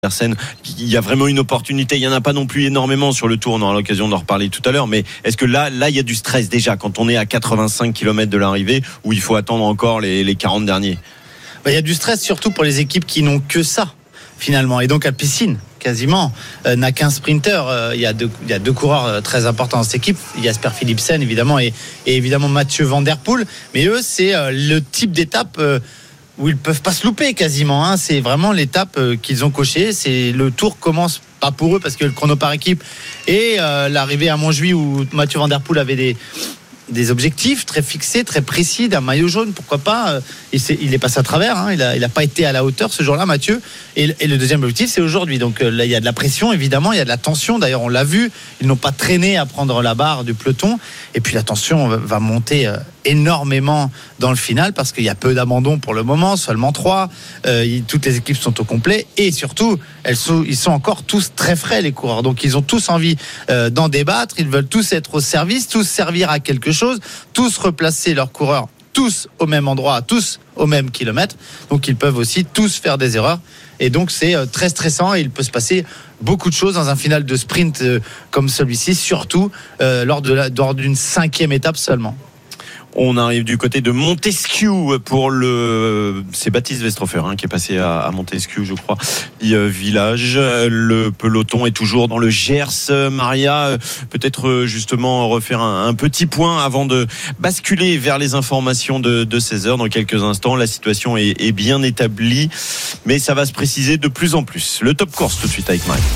Andersen, il y a vraiment une opportunité. Il n'y en a pas non plus énormément sur le tour. On aura l'occasion d'en reparler tout à l'heure. Mais est-ce que là, il y a du stress déjà quand on est à 85 km de l'arrivée où il faut attendre encore les 40 derniers? Il y a du stress surtout pour les équipes qui n'ont que ça, finalement. Et donc, Alpecin, quasiment, n'a qu'un sprinter. Il y a deux coureurs très importants dans cette équipe. Jasper Philipsen, évidemment, et évidemment Mathieu Van Der Poel. Mais eux, c'est le type d'étape où ils peuvent pas se louper quasiment. C'est vraiment l'étape qu'ils ont cochée. C'est le tour commence pas pour eux parce que le chrono par équipe et l'arrivée à Montjuïc où Mathieu Van Der Poel avait des objectifs très fixés, très précis, d'un maillot jaune, pourquoi pas. Il est passé à travers, il a pas été à la hauteur ce jour-là, Mathieu. Et le deuxième objectif, c'est aujourd'hui. Donc là, il y a de la pression, évidemment, il y a de la tension. D'ailleurs, on l'a vu, ils n'ont pas traîné à prendre la barre du peloton. Et puis la tension va monter énormément dans le final parce qu'il y a peu d'abandons pour le moment, seulement 3. Toutes les équipes sont au complet et surtout, ils sont encore tous très frais, les coureurs. Donc ils ont tous envie d'en débattre. Ils veulent tous être au service, tous servir à quelque chose, tous replacer leurs coureurs tous au même endroit, tous au même kilomètre. Donc ils peuvent aussi tous faire des erreurs. Et donc c'est très stressant et il peut se passer beaucoup de choses dans un final de sprint comme celui-ci, surtout lors d'une 5e étape seulement. On arrive du côté de Montesquieu c'est Baptiste Westrofer qui est passé à Montesquieu, je crois, village. Le peloton est toujours dans le Gers. Maria, peut-être justement refaire un petit point avant de basculer vers les informations de 16h dans quelques instants. La situation est bien établie, mais ça va se préciser de plus en plus. Le top course tout de suite avec Marie.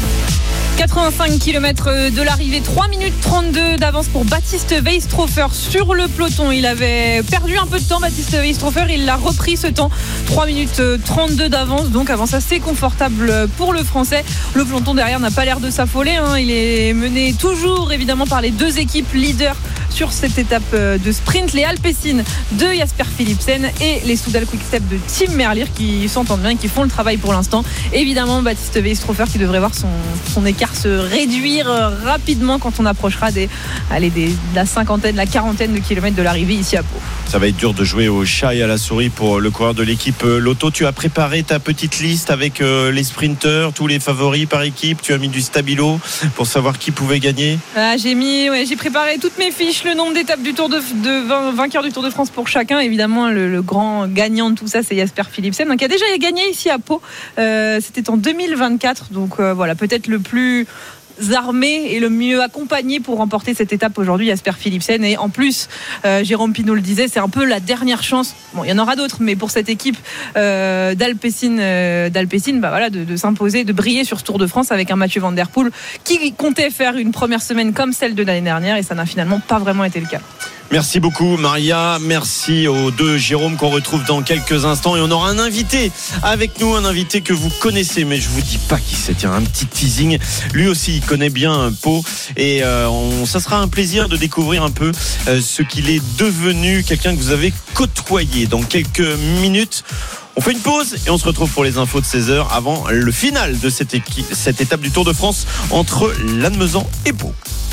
85 km de l'arrivée, 3 minutes 32 d'avance pour Baptiste Weistrofer sur le peloton. Il avait perdu un peu de temps, Baptiste Weistrofer, il l'a repris ce temps, 3 minutes 32 d'avance, donc avance assez confortable pour le Français. Le peloton derrière n'a pas l'air de s'affoler, il est mené toujours évidemment par les deux équipes leaders sur cette étape de sprint, les Alpecin de Jasper Philipsen et les Soudal Quick-Step de Tim Merlier qui s'entendent bien, qui font le travail pour l'instant. Évidemment Baptiste Weistrofer qui devrait voir son écart se réduire rapidement quand on approchera la cinquantaine, la quarantaine de kilomètres de l'arrivée ici à Pau. Ça va être dur de jouer au chat et à la souris pour le coureur de l'équipe Lotto. Tu as préparé ta petite liste avec les sprinteurs, tous les favoris par équipe. Tu as mis du stabilo pour savoir qui pouvait gagner. J'ai préparé toutes mes fiches, le nombre d'étapes du Tour de vainqueurs du Tour de France pour chacun. Évidemment, le grand gagnant de tout ça, c'est Jasper Philipsen, qui a déjà gagné ici à Pau. C'était en 2024. Donc voilà, peut-être le plus armé et le mieux accompagné pour remporter cette étape aujourd'hui, Jasper Philipsen. Et en plus, Jérôme Pinault le disait, c'est un peu la dernière chance. Bon, il y en aura d'autres, mais pour cette équipe d'Alpecin, de s'imposer, de briller sur ce Tour de France avec un Mathieu Van Der Poel qui comptait faire une première semaine comme celle de l'année dernière, et ça n'a finalement pas vraiment été le cas. Merci beaucoup Maria, merci aux deux Jérôme qu'on retrouve dans quelques instants, et on aura un invité avec nous, un invité que vous connaissez mais je vous dis pas qui c'est, tiens, un petit teasing. Lui aussi il connaît bien Pau et ça sera un plaisir de découvrir un peu ce qu'il est devenu, quelqu'un que vous avez côtoyé. Dans quelques minutes on fait une pause et on se retrouve pour les infos de 16h avant le final de cette étape du Tour de France entre Lannemezan et Pau.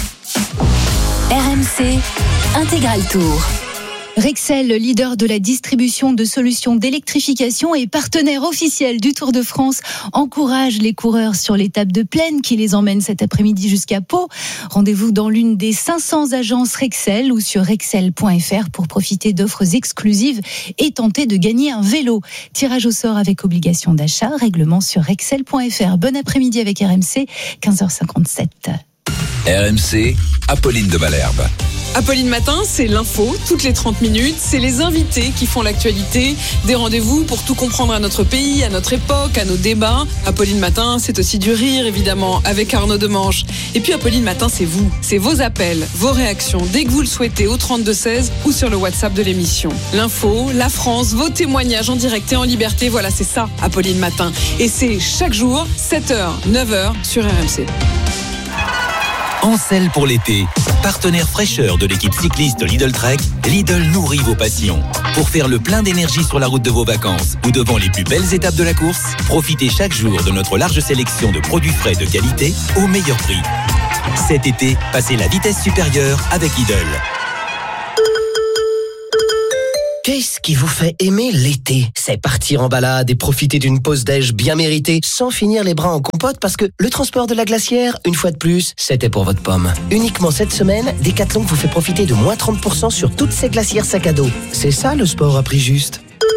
RMC Intégral Tour. Rexel, leader de la distribution de solutions d'électrification et partenaire officiel du Tour de France, encourage les coureurs sur l'étape de plaine qui les emmène cet après-midi jusqu'à Pau. Rendez-vous dans l'une des 500 agences Rexel ou sur rexel.fr pour profiter d'offres exclusives et tenter de gagner un vélo. Tirage au sort avec obligation d'achat, règlement sur rexel.fr. Bon après-midi avec RMC, 15h57. RMC, Apolline de Malherbe. Apolline Matin, c'est l'info, toutes les 30 minutes, c'est les invités qui font l'actualité, des rendez-vous pour tout comprendre à notre pays, à notre époque, à nos débats. Apolline Matin, c'est aussi du rire, évidemment, avec Arnaud Demanche. Et puis Apolline Matin, c'est vous, c'est vos appels, vos réactions, dès que vous le souhaitez, au 32-16 ou sur le WhatsApp de l'émission. L'info, la France, vos témoignages en direct et en liberté, voilà, c'est ça, Apolline Matin. Et c'est chaque jour, 7h, 9h, sur RMC. Ancel pour l'été. Partenaire fraîcheur de l'équipe cycliste Lidl Trek, Lidl nourrit vos passions. Pour faire le plein d'énergie sur la route de vos vacances ou devant les plus belles étapes de la course, profitez chaque jour de notre large sélection de produits frais de qualité au meilleur prix. Cet été, passez la vitesse supérieure avec Lidl. Qu'est-ce qui vous fait aimer l'été? C'est partir en balade et profiter d'une pause déj bien méritée sans finir les bras en compote parce que le transport de la glacière, une fois de plus, c'était pour votre pomme. Uniquement cette semaine, Decathlon vous fait profiter de moins 30% sur toutes ces glacières sac à dos. C'est ça le sport à prix juste.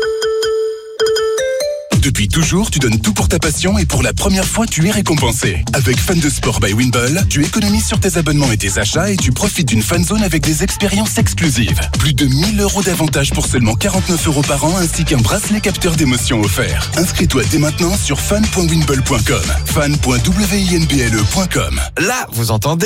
Depuis toujours, tu donnes tout pour ta passion et pour la première fois, tu es récompensé. Avec Fan de Sport by Winball, tu économises sur tes abonnements et tes achats et tu profites d'une fan zone avec des expériences exclusives. Plus de 1000 € d'avantages pour seulement 49 € par an ainsi qu'un bracelet capteur d'émotions offert. Inscris-toi dès maintenant sur fan.winball.com. fan.winblle.com. Là, vous entendez ?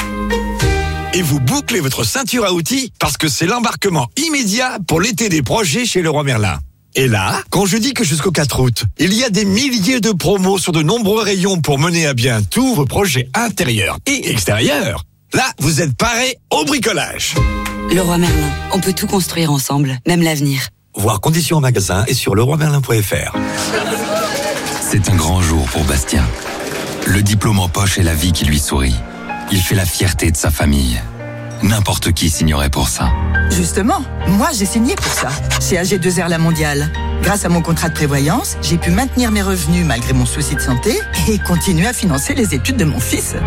Et vous bouclez votre ceinture à outils parce que c'est l'embarquement immédiat pour l'été des projets chez Leroy Merlin. Et là, quand je dis que jusqu'au 4 août, il y a des milliers de promos sur de nombreux rayons pour mener à bien tous vos projets intérieurs et extérieurs, là, vous êtes parés au bricolage. Leroy Merlin, on peut tout construire ensemble, même l'avenir. Voir conditions en magasin et sur leroymerlin.fr. C'est un grand jour pour Bastien. Le diplôme en poche et la vie qui lui sourit. Il fait la fierté de sa famille. N'importe qui signerait pour ça. Justement, moi j'ai signé pour ça, chez AG2R La Mondiale. Grâce à mon contrat de prévoyance, j'ai pu maintenir mes revenus malgré mon souci de santé et continuer à financer les études de mon fils.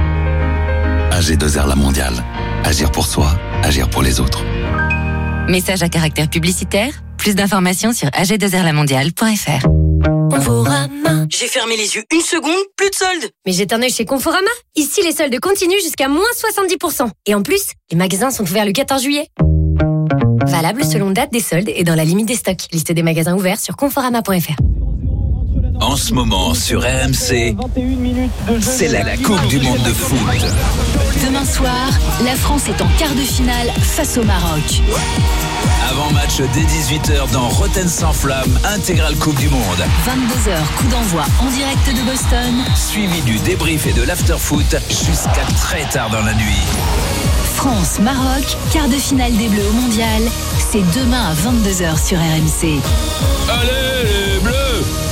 AG2R La Mondiale. Agir pour soi, agir pour les autres. Message à caractère publicitaire. Plus d'informations sur ag2rlamondiale.fr. Conforama. J'ai fermé les yeux une seconde, plus de soldes. Mais jette un œil chez Conforama. Ici, les soldes continuent jusqu'à moins 70%. Et en plus, les magasins sont ouverts le 14 juillet. Valable selon date des soldes et dans la limite des stocks. Liste des magasins ouverts sur conforama.fr. En ce moment, sur RMC, c'est la Coupe du Monde de foot. Demain soir, la France est en quart de finale face au Maroc. Avant-match dès 18h dans Rotten sans flamme, intégrale Coupe du Monde. 22h, coup d'envoi en direct de Boston. Suivi du débrief et de l'after-foot jusqu'à très tard dans la nuit. France-Maroc, quart de finale des Bleus au Mondial. C'est demain à 22h sur RMC. Allez les Bleus!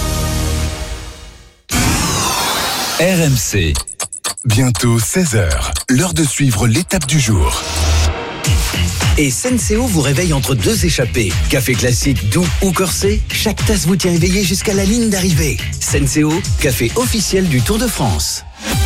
RMC. Bientôt 16h, l'heure de suivre l'étape du jour. Et Senseo vous réveille entre deux échappées. Café classique, doux ou corsé, chaque tasse vous tient éveillé jusqu'à la ligne d'arrivée. Senseo, café officiel du Tour de France.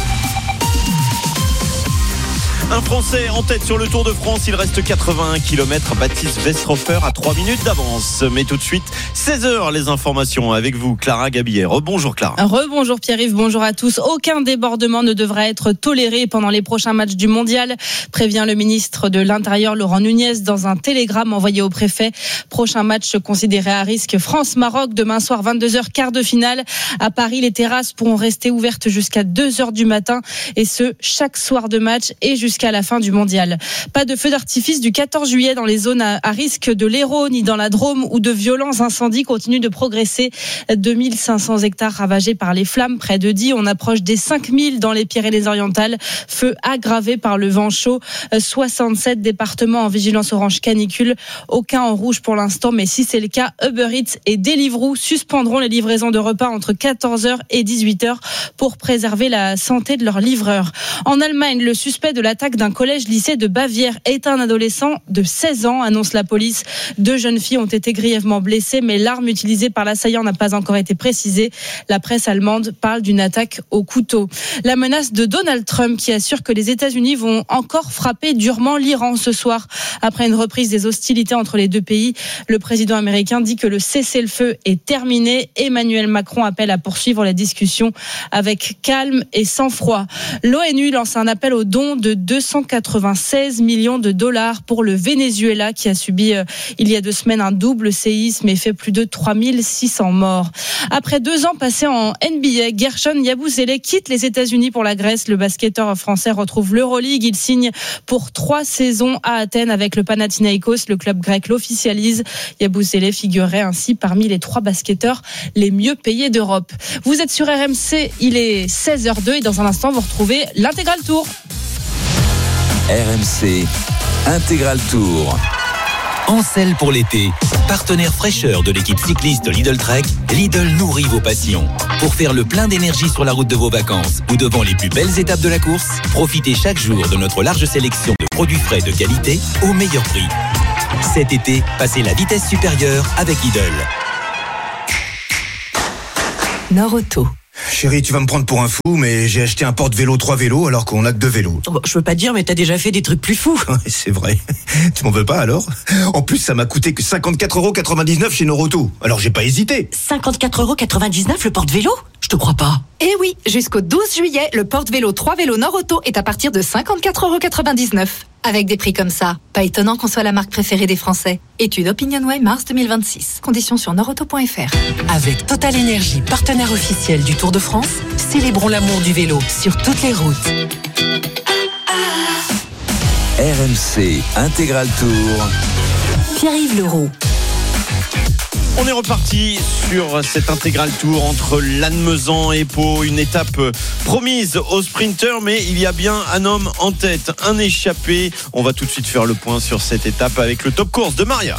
Un Français en tête sur le Tour de France, il reste 81 km, Baptiste Weishofer à 3 minutes d'avance. Mais tout de suite, 16h, les informations avec vous, Clara Gabillet. Rebonjour Clara. Rebonjour Pierre-Yves, bonjour à tous. Aucun débordement ne devra être toléré pendant les prochains matchs du Mondial, prévient le ministre de l'Intérieur Laurent Nunez dans un télégramme envoyé au préfet. Prochain match considéré à risque, France-Maroc, demain soir 22h, quart de finale. À Paris, les terrasses pourront rester ouvertes jusqu'à 2h du matin et ce, chaque soir de match et jusqu'à la fin du mondial. Pas de feu d'artifice du 14 juillet dans les zones à risque de l'Hérault ni dans la Drôme où de violents incendies continuent de progresser. 2500 hectares ravagés par les flammes près de Die. On approche des 5000 dans les Pyrénées-Orientales. Feu aggravé par le vent chaud. 67 départements en vigilance orange canicule. Aucun en rouge pour l'instant, mais si c'est le cas, Uber Eats et Deliveroo suspendront les livraisons de repas entre 14h et 18h pour préserver la santé de leurs livreurs. En Allemagne, le suspect de l'attaque d'un collège-lycée de Bavière est un adolescent de 16 ans, annonce la police. 2 jeunes filles ont été grièvement blessées, mais l'arme utilisée par l'assaillant n'a pas encore été précisée. La presse allemande parle d'une attaque au couteau. La menace de Donald Trump qui assure que les États-Unis vont encore frapper durement l'Iran ce soir. Après une reprise des hostilités entre les deux pays, le président américain dit que le cessez-le-feu est terminé. Emmanuel Macron appelle à poursuivre la discussion avec calme et sang-froid. L'ONU lance un appel aux dons de 296 millions de dollars pour le Venezuela qui a subi il y a 2 semaines un double séisme et fait plus de 3600 morts. Après 2 ans passés en NBA, Gershon Yabusele quitte les États-Unis pour la Grèce. Le basketteur français retrouve l'Euroleague. Il signe pour 3 saisons à Athènes avec le Panathinaikos. Le club grec l'officialise. Yabusele figurerait ainsi parmi les 3 basketteurs les mieux payés d'Europe. Vous êtes sur RMC, il est 16h02 et dans un instant vous retrouvez l'intégral tour. RMC Intégral Tour. En selle pour l'été, partenaire fraîcheur de l'équipe cycliste Lidl Trek, Lidl nourrit vos passions. Pour faire le plein d'énergie sur la route de vos vacances ou devant les plus belles étapes de la course, profitez chaque jour de notre large sélection de produits frais de qualité au meilleur prix. Cet été, passez la vitesse supérieure avec Lidl. Nord-Auto. Chérie, tu vas me prendre pour un fou, mais j'ai acheté un porte-vélo 3 vélos alors qu'on a que 2 vélos. Bon, je veux pas te dire, mais t'as déjà fait des trucs plus fous. C'est vrai. Tu m'en veux pas alors ? En plus, ça m'a coûté que 54,99 € chez Nord-Auto. Alors j'ai pas hésité. 54,99 € le porte-vélo ? Je te crois pas. Eh oui, jusqu'au 12 juillet, le porte-vélo 3 vélos Nord-Auto est à partir de 54,99 €. Avec des prix comme ça, pas étonnant qu'on soit la marque préférée des Français. Étude OpinionWay mars 2026. Conditions sur nordauto.fr. Avec Total Energy, partenaire officiel du Tour de France, célébrons l'amour du vélo sur toutes les routes. RMC Intégral Tour. Pierre-Yves Leroux. On est reparti sur cet intégral tour entre Lannemezan et Pau, une étape promise aux sprinteurs, mais il y a bien un homme en tête, un échappé. On va tout de suite faire le point sur cette étape avec le top course de Maria.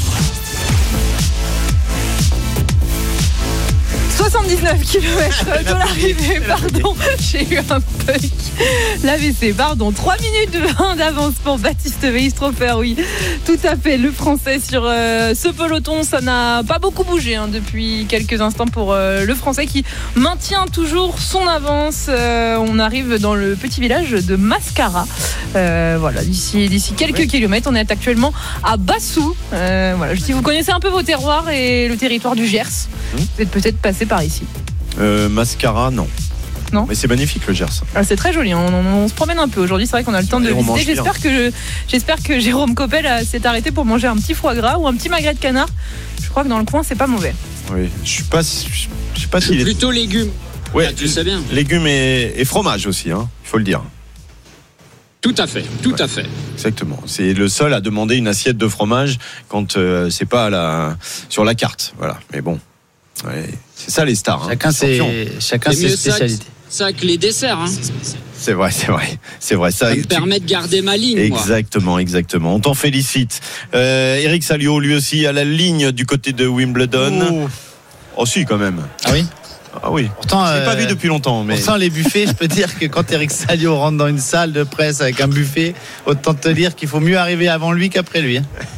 79 km de l'arrivée, pardon, j'ai eu un bug. L'AVC, pardon. 3 minutes 20 d'avance pour Baptiste Weistrofer, oui, tout à fait. Le Français sur ce peloton, ça n'a pas beaucoup bougé depuis quelques instants pour le Français qui maintient toujours son avance. On arrive dans le petit village de Mascara. Voilà, d'ici quelques kilomètres, on est actuellement à Bassou. Voilà, si vous connaissez un peu vos terroirs et le territoire du Gers, vous êtes peut-être passé par ici. Mascara, non. Non. Mais c'est magnifique le Gers. Ah, c'est très joli, on se promène un peu aujourd'hui, c'est vrai qu'on a le temps de visiter. J'espère que Jérôme Coppel s'est arrêté pour manger un petit foie gras ou un petit magret de canard. Je crois que dans le coin c'est pas mauvais. Oui, je sais pas s'il est plutôt légumes. Ouais, tu sais bien. Légumes et fromage aussi, hein, il faut le dire. Tout à fait. Exactement. C'est le seul à demander une assiette de fromage quand c'est pas sur la carte. Voilà. Mais bon, ouais, c'est ça les stars. Chacun ses spécialités. Ça que les desserts. Hein. C'est vrai. Ça me permet de garder ma ligne. Exactement. On t'en félicite. Eric Salio, lui aussi, à la ligne du côté de Wimbledon. Oh si, quand même. Ah oui. Ah oui, pourtant, je l'ai pas vu depuis longtemps. Mais... Pourtant, les buffets, je peux dire que quand Eric Salio rentre dans une salle de presse avec un buffet, autant te dire qu'il faut mieux arriver avant lui qu'après lui.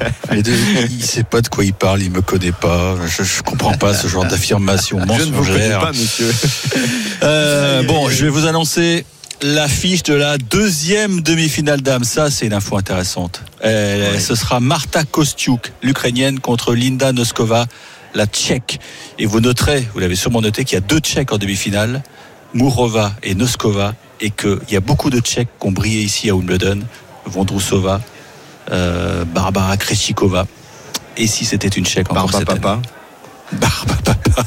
Il sait pas de quoi il parle, il me connaît pas. Je comprends pas ce genre d'affirmation mensongère. Je ne vous connais pas, monsieur. Bon, je vais vous annoncer l'affiche de la deuxième demi-finale dames. Ça, c'est une info intéressante. Ce sera Marta Kostiuk, l'Ukrainienne, contre Linda Noskova, la Tchèque. Et vous noterez, vous l'avez sûrement noté, qu'il y a 2 Tchèques en demi-finale, Mourova et Noskova, et qu'il y a beaucoup de Tchèques qui ont brillé ici à Wimbledon, Vondrousova, Barbara Krejcikova. Et si c'était une Tchèque encore cette année. Barba Papa.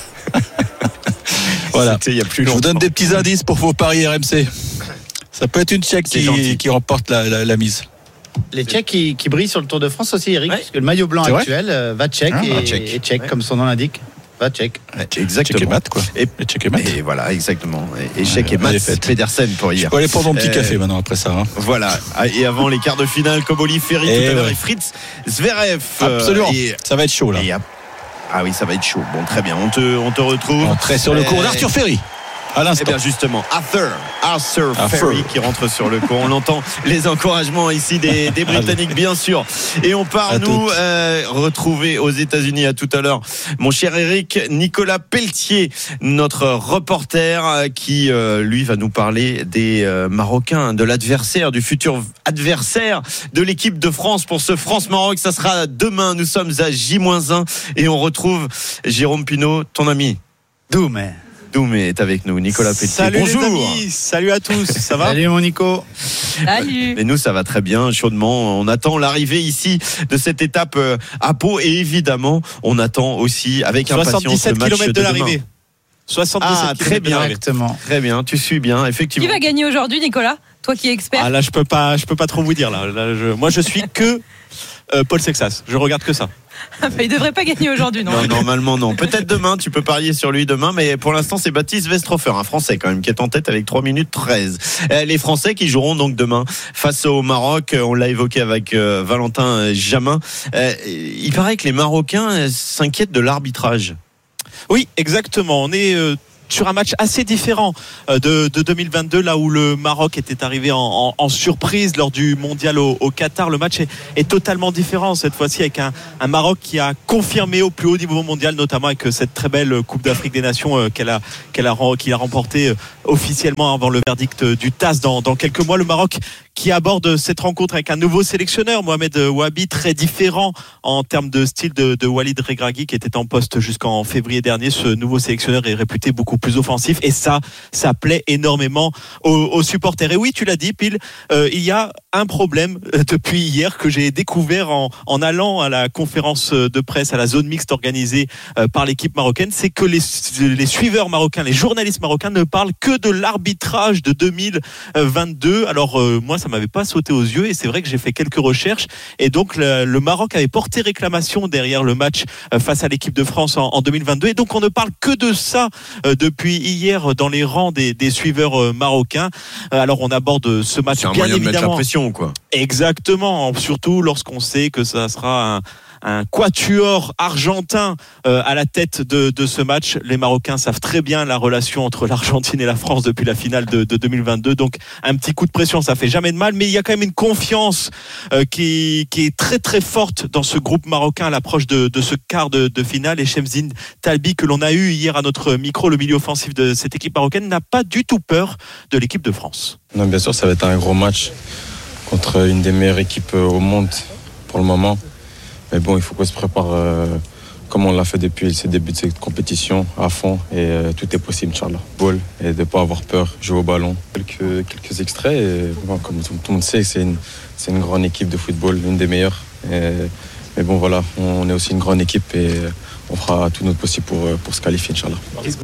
Voilà. Je vous donne des petits indices pour vos paris RMC. Ça peut être une Tchèque qui remporte la mise. Les Tchèques qui brillent sur le Tour de France aussi, Eric, parce que le maillot blanc actuel va tchèque et tchèque, comme son nom l'indique. Va tchèque. Exactement. Tchèque et mat, quoi. Et voilà, exactement. Et Tchèque et Mats Pedersen pour hier. Je peux aller prendre mon petit café maintenant après ça. Voilà. Et avant les quarts de finale, Koboli Ferry tout à l'heure et Fritz Zverev. Absolument. Ça va être chaud là. Ah oui, ça va être chaud. Bon, très bien. On te retrouve. Très sur le cours d'Arthur Ferry. À l'instant. Eh bien justement, Arthur Ferry qui rentre sur le cours. On entend les encouragements ici des Britanniques, bien sûr. Et on part retrouver aux États-Unis à tout à l'heure mon cher Eric, Nicolas Pelletier, notre reporter qui lui va nous parler des Marocains, de l'adversaire, du futur adversaire de l'équipe de France pour ce France-Maroc. Ça sera demain. Nous sommes à J-1 et on retrouve Jérôme Pinault, ton ami. Doum est avec nous, Nicolas Pelletier. Salut bonjour. les amis, salut à tous, ça va ? Salut mon Nico. Salut. Et nous ça va très bien, chaudement. On attend l'arrivée ici de cette étape à Pau et évidemment on attend aussi avec impatience le match 77 km de l'arrivée. demain. 77 très bien, exactement. Très bien, tu suis bien, effectivement. Qui va gagner aujourd'hui, Nicolas ? Toi qui es expert. Ah là je peux pas trop vous dire là. Moi je suis que Paul Sexas, je regarde que ça. Il devrait pas gagner aujourd'hui, non ? Non, normalement non. Peut-être demain, tu peux parier sur lui demain, mais pour l'instant c'est Baptiste Weistrofer, un Français quand même, qui est en tête avec 3 minutes 13. Les Français qui joueront donc demain face au Maroc, on l'a évoqué avec Valentin Jamin. Il paraît que les Marocains s'inquiètent de l'arbitrage. Oui, exactement. On est sur un match assez différent de 2022, là où le Maroc était arrivé en surprise lors du mondial au Qatar. Le match est totalement différent cette fois-ci, avec un Maroc qui a confirmé au plus haut niveau mondial, notamment avec cette très belle Coupe d'Afrique des Nations qu'il a remportée officiellement avant le verdict du TAS dans quelques mois. Le Maroc qui aborde cette rencontre avec un nouveau sélectionneur, Mohamed Wahabi, très différent en termes de style de Walid Regragui, qui était en poste jusqu'en février dernier. Ce nouveau sélectionneur est réputé beaucoup plus offensif, et ça plaît énormément aux supporters. Et oui, tu l'as dit, Pile, il y a un problème depuis hier que j'ai découvert en allant à la conférence de presse, à la zone mixte organisée par l'équipe marocaine, c'est que les suiveurs marocains, les journalistes marocains ne parlent que de l'arbitrage de 2022. Alors moi, ça m'avait pas sauté aux yeux, et c'est vrai que j'ai fait quelques recherches, et donc le Maroc avait porté réclamation derrière le match face à l'équipe de France en 2022, et donc on ne parle que de ça depuis hier dans les rangs des suiveurs marocains. Alors on aborde ce match, c'est un bien moyen évidemment, de mettre la pression, quoi. Exactement, surtout lorsqu'on sait que ça sera un quatuor argentin à la tête de ce match. Les Marocains savent très bien la relation entre l'Argentine et la France depuis la finale de 2022. Donc un petit coup de pression, ça fait jamais de mal. Mais il y a quand même une confiance qui est très très forte dans ce groupe marocain à l'approche de ce quart de finale. Et Chemzine Talbi, que l'on a eu hier à notre micro, le milieu offensif de cette équipe marocaine, n'a pas du tout peur de l'équipe de France. Non, bien sûr, ça va être un gros match contre une des meilleures équipes au monde pour le moment. Mais bon, il faut qu'on se prépare comme on l'a fait depuis le début de cette compétition, à fond, et tout est possible, Inch'Allah. Ball, et de ne pas avoir peur, jouer au ballon. Quelques extraits, et bon, comme tout le monde sait, c'est une grande équipe de football, l'une des meilleures. Mais bon, voilà, on est aussi une grande équipe, et on fera tout notre possible pour se qualifier, Inch'Allah.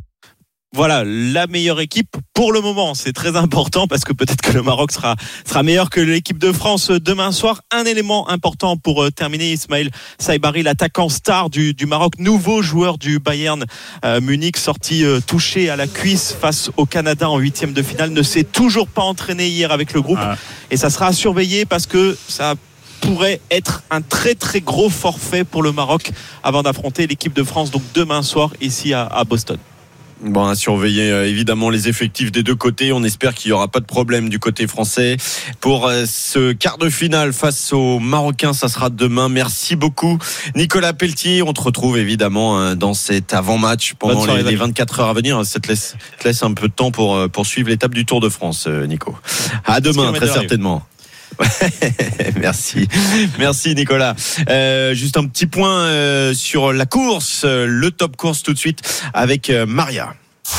Voilà, la meilleure équipe pour le moment. C'est très important, parce que peut-être que le Maroc sera meilleur que l'équipe de France demain soir. Un élément important pour terminer, Ismaël Saibari, l'attaquant star du Maroc, nouveau joueur du Bayern Munich, sorti touché à la cuisse face au Canada en 8e de finale, ne s'est toujours pas entraîné hier avec le groupe. Et ça sera à surveiller, parce que ça pourrait être un très très gros forfait pour le Maroc avant d'affronter l'équipe de France, donc demain soir ici à Boston. Bon, à surveiller évidemment les effectifs des deux côtés. On espère qu'il n'y aura pas de problème du côté français pour ce quart de finale face aux Marocains. Ça sera demain. Merci beaucoup, Nicolas Pelletier. On te retrouve évidemment dans cet avant-match pendant les 24 heures à venir. Ça te laisse un peu de temps pour suivre l'étape du Tour de France, Nico. À demain, très certainement. Merci Nicolas. Juste un petit point sur la course, le top course tout de suite avec Maria.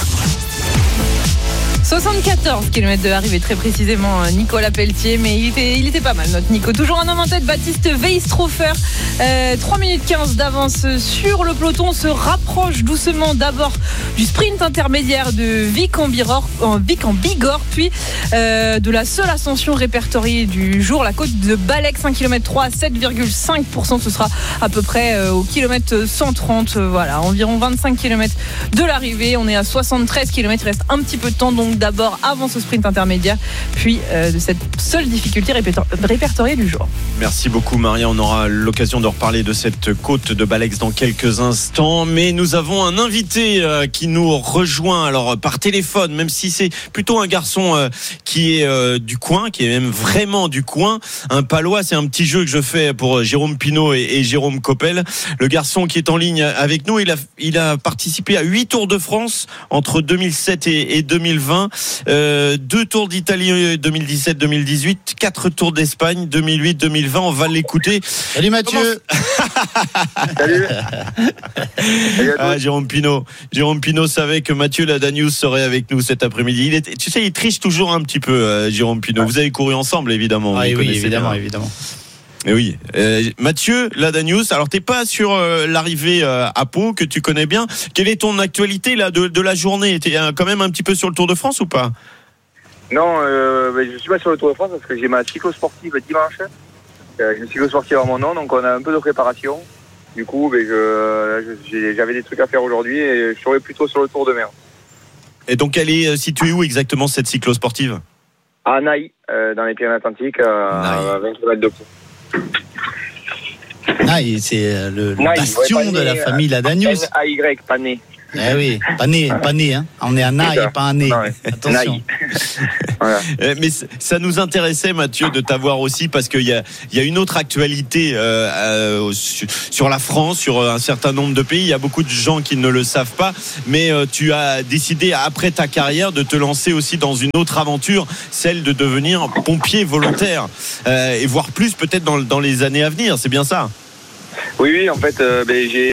74 km de l'arrivée, très précisément, Nicolas Pelletier, mais il était pas mal, notre Nico. Toujours un homme en tête, Baptiste Weistrofer, 3 minutes 15 d'avance sur le peloton. On se rapproche doucement d'abord du sprint intermédiaire de Vic en Bigorre, puis de la seule ascension répertoriée du jour, la côte de Balek, 5 km 3 à 7,5%. Ce sera à peu près au kilomètre 130, voilà, environ 25 km de l'arrivée. On est à 73 km, il reste un petit peu de temps, donc d'abord avant ce sprint intermédiaire, puis de cette seule difficulté répertoriée du jour. Merci beaucoup Maria, on aura l'occasion de reparler de cette côte de Balex dans quelques instants, mais nous avons un invité qui nous rejoint alors par téléphone, même si c'est plutôt un garçon qui est du coin, qui est même vraiment du coin, un palois. C'est un petit jeu que je fais pour Jérôme Pinault et Jérôme Coppel. Le garçon qui est en ligne avec nous, il a participé à 8 Tours de France entre 2007 et 2020. 2 Tours d'Italie 2017-2018, 4 Tours d'Espagne 2008-2020. On va l'écouter. Salut Mathieu. Salut. Jérôme Pinault savait que Mathieu Ladanius serait avec nous cet après-midi. Tu sais, il triche toujours un petit peu, Jérôme Pinault. Vous avez couru ensemble, évidemment. Oui, évidemment. Mais oui, Mathieu Ladanius, alors t'es pas sur l'arrivée à Pau que tu connais bien. Quelle est ton actualité là de la journée? T'es quand même un petit peu sur le Tour de France ou pas? Non, je suis pas sur le Tour de France parce que j'ai ma cyclo-sportive dimanche. J'ai une cyclo-sportive à mon nom, donc on a un peu de préparation. Du coup, j'avais des trucs à faire aujourd'hui et je serai plutôt sur le Tour demain. Et donc elle est située où exactement cette cyclo-sportive? À Naï, dans les Pyrénées-Atlantiques, à 20 km de Pau. Naï, c'est le bastion de la famille Ladanius. N-A-Y, pas né. Eh oui, pas né, hein. On est un naï, pas un nez. Attention. Voilà. Mais ça nous intéressait, Mathieu, de t'avoir aussi parce qu'il y a une autre actualité sur la France, sur un certain nombre de pays. Il y a beaucoup de gens qui ne le savent pas, mais tu as décidé après ta carrière de te lancer aussi dans une autre aventure, celle de devenir pompier volontaire et voire plus peut-être dans les années à venir. C'est bien ça? Oui, en fait, j'ai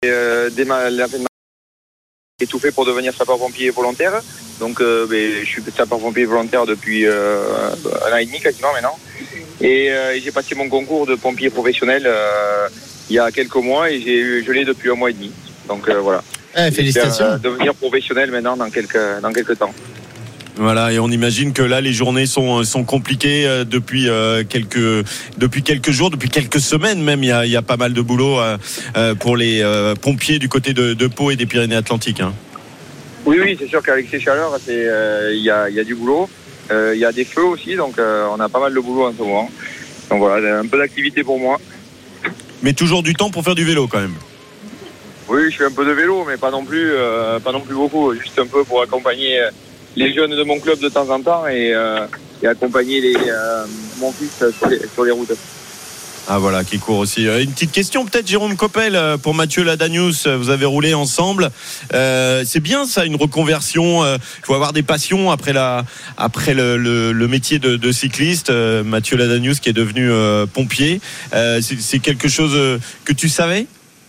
tout fait pour devenir sapeur-pompier volontaire. Donc, je suis sapeur-pompier volontaire depuis 1 an et demi quasiment maintenant. Et j'ai passé mon concours de pompier professionnel il y a quelques mois et je l'ai depuis 1 mois et demi. Donc voilà. Félicitations. Devenir professionnel maintenant dans quelques temps. Voilà, et on imagine que là les journées sont compliquées depuis quelques jours, depuis quelques semaines même. Il y a pas mal de boulot pour les pompiers du côté de Pau et des Pyrénées-Atlantiques. Hein. Oui, c'est sûr qu'avec ces chaleurs, il y a du boulot. Il y a des feux aussi, donc on a pas mal de boulot en ce moment. Donc voilà, un peu d'activité pour moi. Mais toujours du temps pour faire du vélo quand même. Oui, je fais un peu de vélo, mais pas non plus beaucoup. Juste un peu pour accompagner les jeunes de mon club de temps en temps et accompagner mon fils sur les routes. Ah voilà, qui court aussi. Une petite question peut-être, Jérôme Coppel, pour Mathieu Ladanius. Vous avez roulé ensemble. C'est bien ça, une reconversion. Il faut avoir des passions après le métier de cycliste. Mathieu Ladanius qui est devenu pompier. C'est quelque chose que tu savais ?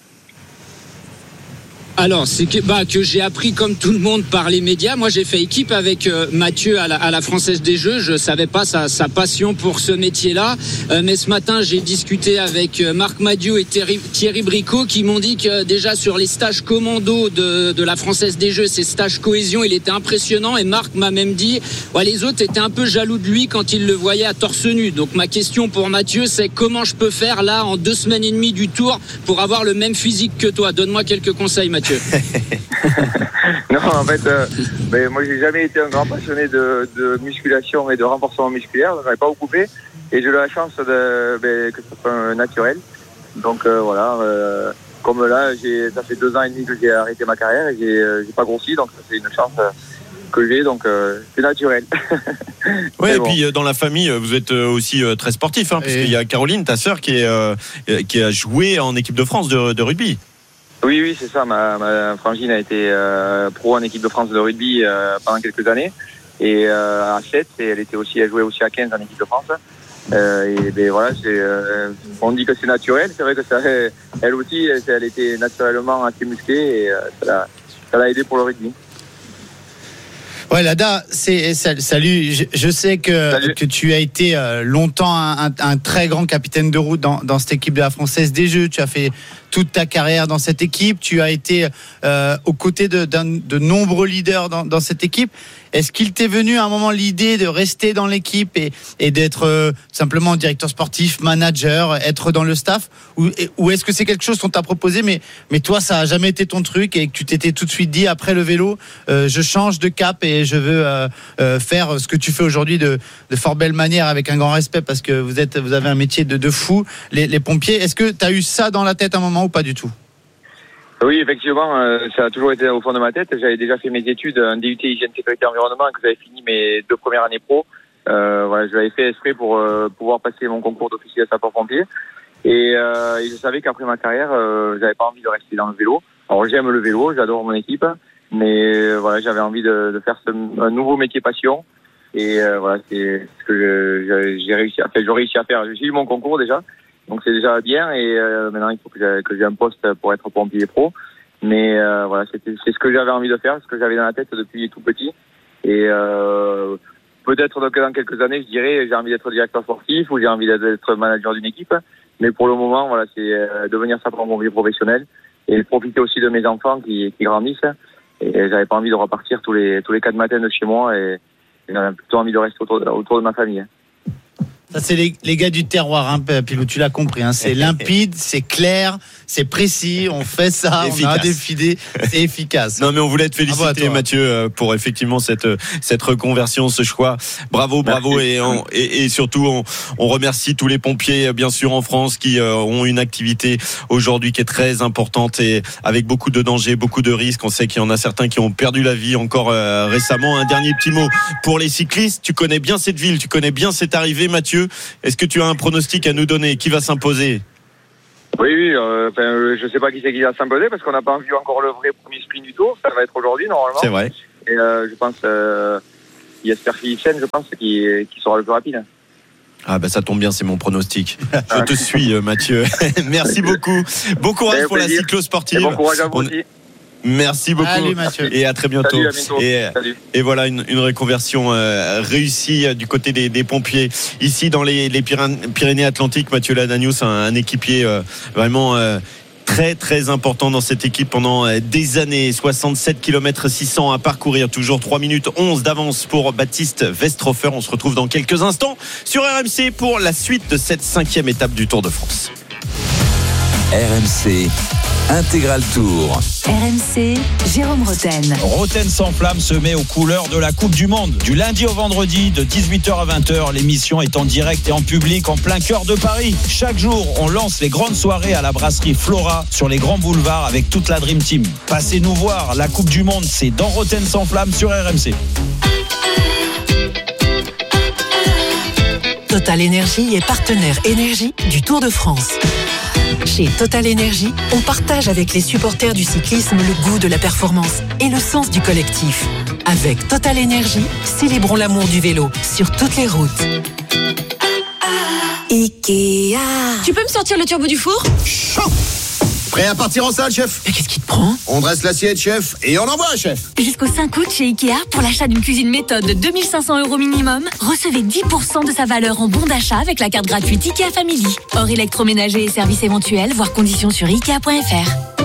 Alors, c'est que j'ai appris comme tout le monde par les médias. Moi, j'ai fait équipe avec Mathieu à la Française des Jeux. Je savais pas sa passion pour ce métier-là. Mais ce matin, j'ai discuté avec Marc Madiot et Thierry Bricot qui m'ont dit que déjà sur les stages commando de la Française des Jeux, ces stages cohésion, il était impressionnant. Et Marc m'a même dit, les autres étaient un peu jaloux de lui quand ils le voyaient à torse nu. Donc ma question pour Mathieu, c'est comment je peux faire là en 2 semaines et demie du Tour pour avoir le même physique que toi? Donne-moi quelques conseils, Mathieu. Non, en fait, moi j'ai jamais été un grand passionné de musculation et de renforcement musculaire, j'en avais pas beaucoup fait et j'ai eu la chance que ce soit naturel. Donc voilà, comme là, ça fait 2 ans et demi que j'ai arrêté ma carrière et j'ai pas grossi, donc ça c'est une chance que j'ai, donc c'est naturel. Oui, et puis dans la famille, vous êtes aussi très sportif, parce qu'il y a Caroline, ta sœur, qui a joué en équipe de France de rugby. Oui, c'est ça. Ma frangine a été pro en équipe de France de rugby pendant quelques années et à 7 et elle jouait aussi à 15 en équipe de France. Voilà, on dit que c'est naturel. C'est vrai que elle aussi, elle était naturellement assez musclée et ça l'a aidé pour le rugby. Ouais, Lada, salut. Je sais que tu as été longtemps un très grand capitaine de route dans cette équipe de la Française des Jeux. Tu as fait toute ta carrière dans cette équipe. Tu as été aux côtés de nombreux leaders dans cette équipe. Est-ce qu'il t'est venu à un moment l'idée de rester dans l'équipe et d'être simplement directeur sportif, manager, être dans le staff, ou est-ce que c'est quelque chose qu'on t'a proposé mais toi ça a jamais été ton truc et que tu t'étais tout de suite dit après le vélo je change de cap et je veux faire ce que tu fais aujourd'hui de fort belle manière avec un grand respect parce que vous avez un métier de fou, les pompiers. Est-ce que tu as eu ça dans la tête à un moment ou pas du tout? Oui, effectivement, ça a toujours été au fond de ma tête. J'avais déjà fait mes études, un DUT hygiène, sécurité, environnement, que j'avais fini mes 2 premières années pro. Voilà, je l'avais fait exprès pour pouvoir passer mon concours d'officier à sapeur-pompier. Et je savais qu'après ma carrière, j'avais pas envie de rester dans le vélo. Alors j'aime le vélo, j'adore mon équipe, mais voilà, j'avais envie de faire un nouveau métier passion. Et voilà, c'est ce que j'ai réussi à faire. J'ai eu mon concours déjà. Donc c'est déjà bien et maintenant il faut que j'ai un poste pour être pompier pro. Mais voilà, c'est ce que j'avais envie de faire, ce que j'avais dans la tête depuis tout petit. Et peut-être que dans quelques années, je dirais, j'ai envie d'être directeur sportif ou j'ai envie d'être manager d'une équipe. Mais pour le moment, voilà, c'est devenir sapeur-pompier professionnel et profiter aussi de mes enfants qui grandissent. Et j'avais pas envie de repartir tous les 4 matins de chez moi et j'avais plutôt envie de rester autour de ma famille. Ça, c'est les gars du terroir, hein, Pilou, tu l'as compris. Hein, c'est limpide, c'est clair, c'est précis. On fait ça, efficace. On a un défilé, c'est efficace. Non, mais on voulait te féliciter, Mathieu, pour effectivement cette reconversion, ce choix. Bravo. Et surtout, on remercie tous les pompiers, bien sûr, en France, qui ont une activité aujourd'hui qui est très importante et avec beaucoup de dangers, beaucoup de risques. On sait qu'il y en a certains qui ont perdu la vie encore récemment. Un dernier petit mot pour les cyclistes. Tu connais bien cette ville, tu connais bien cette arrivée, Mathieu. Est-ce que tu as un pronostic à nous donner? Qui va s'imposer? Oui, je sais pas qui c'est qui va s'imposer parce qu'on n'a pas vu encore le vrai premier sprint du tour. Ça va être aujourd'hui, normalement. C'est vrai. Et je pense Jasper Philipsen, qui sera le plus rapide. Ah bah ça tombe bien, c'est mon pronostic. Je te suis, Mathieu. Merci beaucoup. Bon courage pour la cyclo-sportive. Et bon courage à vous aussi. Merci beaucoup. Salut, Mathieu. Et à très bientôt. Salut, à bientôt. Et voilà une reconversion réussie du côté des pompiers. Ici dans les Pyrénées-Atlantiques, Mathieu Ladagnos, un équipier vraiment très très important dans cette équipe pendant des années. 67 km 600 à parcourir, toujours 3 minutes 11 d'avance pour Baptiste Westrofer. On se retrouve dans quelques instants sur RMC pour la suite de cette 5e étape du Tour de France. RMC Intégral Tour. RMC, Jérôme Roten. Roten sans flamme se met aux couleurs de la Coupe du Monde. Du lundi au vendredi, de 18h à 20h, l'émission est en direct et en public en plein cœur de Paris. Chaque jour, on lance les grandes soirées à la brasserie Flora sur les grands boulevards avec toute la Dream Team. Passez nous voir, la Coupe du Monde, c'est dans Roten sans flamme sur RMC. Total Énergie est partenaire énergie du Tour de France. Chez Total Énergie, on partage avec les supporters du cyclisme le goût de la performance et le sens du collectif. Avec Total Énergie, célébrons l'amour du vélo sur toutes les routes. Ikea. Tu peux me sortir le turbo du four? Chaud. Prêt à partir en salle, chef? Mais qu'est-ce qui te prend? On dresse l'assiette, chef, et on envoie, chef. Jusqu'au 5 août chez Ikea, pour l'achat d'une cuisine méthode de 2 500 € minimum, recevez 10% de sa valeur en bon d'achat avec la carte gratuite Ikea Family. Hors électroménager et services éventuels, voir conditions sur Ikea.fr.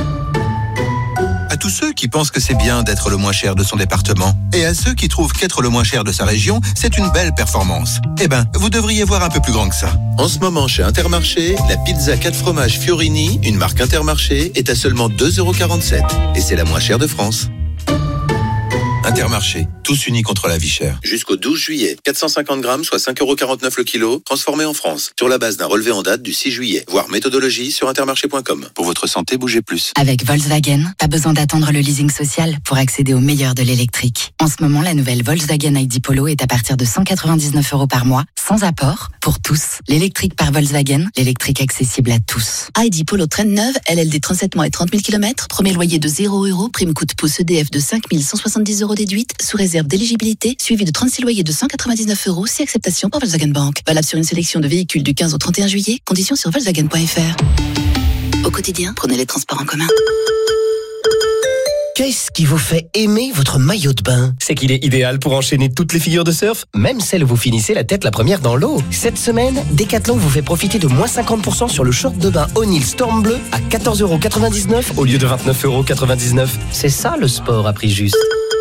À tous ceux qui pensent que c'est bien d'être le moins cher de son département, et à ceux qui trouvent qu'être le moins cher de sa région, c'est une belle performance. Eh ben, vous devriez voir un peu plus grand que ça. En ce moment, chez Intermarché, la pizza 4 fromages Fiorini, une marque Intermarché, est à seulement 2,47 €. Et c'est la moins chère de France. Intermarché, tous unis contre la vie chère. Jusqu'au 12 juillet, 450 grammes, soit 5,49 € le kilo, transformés en France, sur la base d'un relevé en date du 6 juillet. Voir méthodologie sur intermarché.com. Pour votre santé, bougez plus. Avec Volkswagen, pas besoin d'attendre le leasing social pour accéder au meilleur de l'électrique. En ce moment, la nouvelle Volkswagen ID Polo est à partir de 199 € par mois, sans apport, pour tous. L'électrique par Volkswagen, l'électrique accessible à tous. ID Polo traîne neuve, LLD 37 mois et 30 000 km, premier loyer de 0 €, prime coup de pouce EDF de 5 170 € déduite, sous réserve d'éligibilité, suivi de 36 loyers de 199 €, si acceptation par Volkswagen Bank. Valable sur une sélection de véhicules du 15 au 31 juillet, conditions sur Volkswagen.fr. Au quotidien, prenez les transports en commun. Qu'est-ce qui vous fait aimer votre maillot de bain? C'est qu'il est idéal pour enchaîner toutes les figures de surf, même celles où vous finissez la tête la première dans l'eau. Cette semaine, Decathlon vous fait profiter de moins 50% sur le short de bain O'Neill Storm Bleu à 14,99 € au lieu de 29,99 €. C'est ça le sport à prix juste.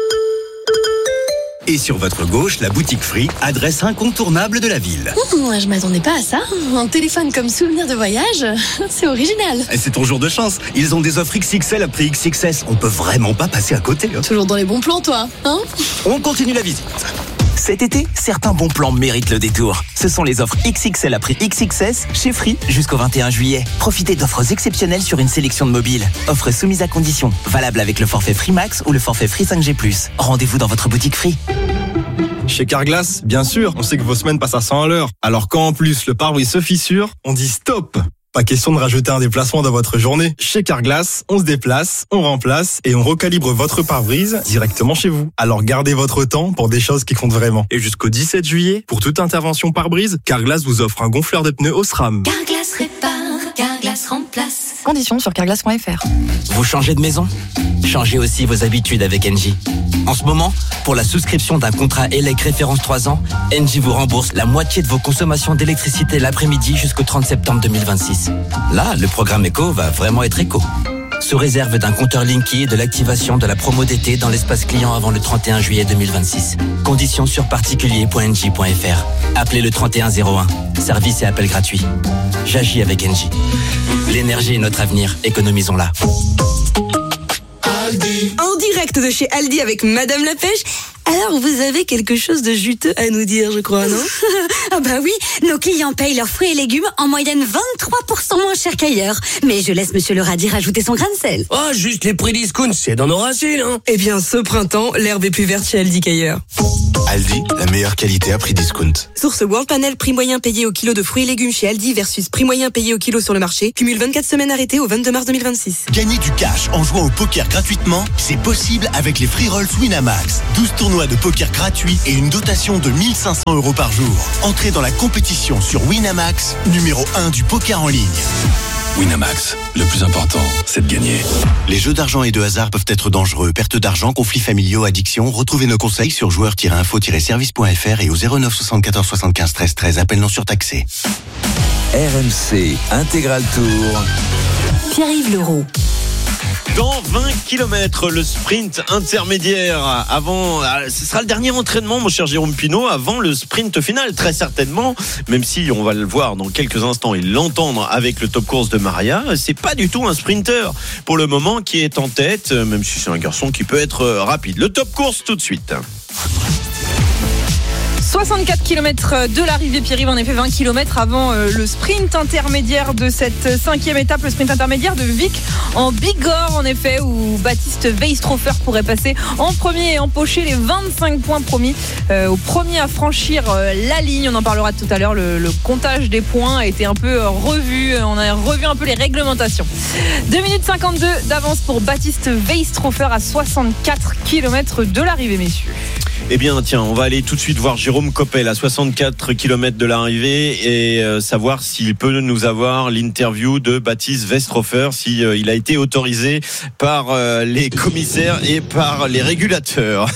Et sur votre gauche, la boutique Free, adresse incontournable de la ville. Je m'attendais pas à ça. Un téléphone comme souvenir de voyage, c'est original. Et c'est ton jour de chance. Ils ont des offres XXL à prix XXS. On peut vraiment pas passer à côté. Toujours dans les bons plans, toi, hein? On continue la visite. Cet été, certains bons plans méritent le détour. Ce sont les offres XXL à prix XXS chez Free jusqu'au 21 juillet. Profitez d'offres exceptionnelles sur une sélection de mobiles. Offres soumises à conditions. Valable avec le forfait Free Max ou le forfait Free 5G+. Rendez-vous dans votre boutique Free. Chez Carglass, bien sûr, on sait que vos semaines passent à 100 à l'heure. Alors quand en plus le pare-brise se fissure, on dit stop. Pas question de rajouter un déplacement dans votre journée. Chez Carglass, on se déplace, on remplace et on recalibre votre pare-brise directement chez vous. Alors gardez votre temps pour des choses qui comptent vraiment. Et jusqu'au 17 juillet, pour toute intervention pare-brise, Carglass vous offre un gonfleur de pneus Osram. Carglass répare, Carglass remplace. Conditions sur carglass.fr. Vous changez de maison? Changez aussi vos habitudes avec Engie. En ce moment, pour la souscription d'un contrat ELEC référence 3 ans, Engie vous rembourse la moitié de vos consommations d'électricité l'après-midi jusqu'au 30 septembre 2026. Là, le programme éco va vraiment être éco. sous réserve d'un compteur Linky et de l'activation de la promo d'été dans l'espace client avant le 31 juillet 2026. Conditions sur particulier.engie.fr. Appelez le 3101. Service et appel gratuit. J'agis avec Engie. L'énergie est notre avenir. Économisons-la. En direct de chez Aldi avec Madame la Pêche. Alors, vous avez quelque chose de juteux à nous dire, je crois, non? Ah bah oui, nos clients payent leurs fruits et légumes en moyenne 23% moins cher qu'ailleurs. Mais je laisse Monsieur le radis rajouter son grain de sel. Oh, juste les prix discount, c'est dans nos racines, hein. Eh bien, ce printemps, l'herbe est plus verte chez Aldi qu'ailleurs. Aldi, la meilleure qualité à prix discount. Source World Panel, prix moyen payé au kilo de fruits et légumes chez Aldi versus prix moyen payé au kilo sur le marché. Cumule 24 semaines arrêtées au 22 mars 2026. Gagner du cash en jouant au poker gratuitement, c'est possible avec les Free Rolls Winamax. 12 tournois de poker gratuits et une dotation de 1 500 € par jour. Entrez dans la compétition sur Winamax, numéro 1 du poker en ligne. Winamax, le plus important, c'est de gagner. Les jeux d'argent et de hasard peuvent être dangereux. Perte d'argent, conflits familiaux, addiction. Retrouvez nos conseils sur joueurs-info-service.fr et au 09 74 75 13 13. Appel non surtaxé. RMC Intégral Tour. Pierre-Yves Leroux. Dans 20 km, le sprint intermédiaire avant, ce sera le dernier entraînement, mon cher Jérôme Pinault, avant le sprint final, très certainement, même si on va le voir dans quelques instants et l'entendre avec le top course de Maria, c'est pas du tout un sprinter pour le moment qui est en tête, même si c'est un garçon qui peut être rapide. Le top course tout de suite. 64 km de l'arrivée, Pierre-Yves, en effet 20 km avant le sprint intermédiaire de cette 5e étape, le sprint intermédiaire de Vic en Bigorre, en effet, où Baptiste Weistrofer pourrait passer en premier et empocher les 25 points promis au premier à franchir la ligne. On en parlera tout à l'heure, le comptage des points a été un peu revu, on a revu un peu les réglementations. 2 minutes 52 d'avance pour Baptiste Weistrofer à 64 km de l'arrivée, messieurs. Eh bien, tiens, on va aller tout de suite voir Jérôme Coppel à 64 km de l'arrivée et savoir s'il peut nous avoir l'interview de Baptiste Weistrofer, s'il a été autorisé par les commissaires et par les régulateurs.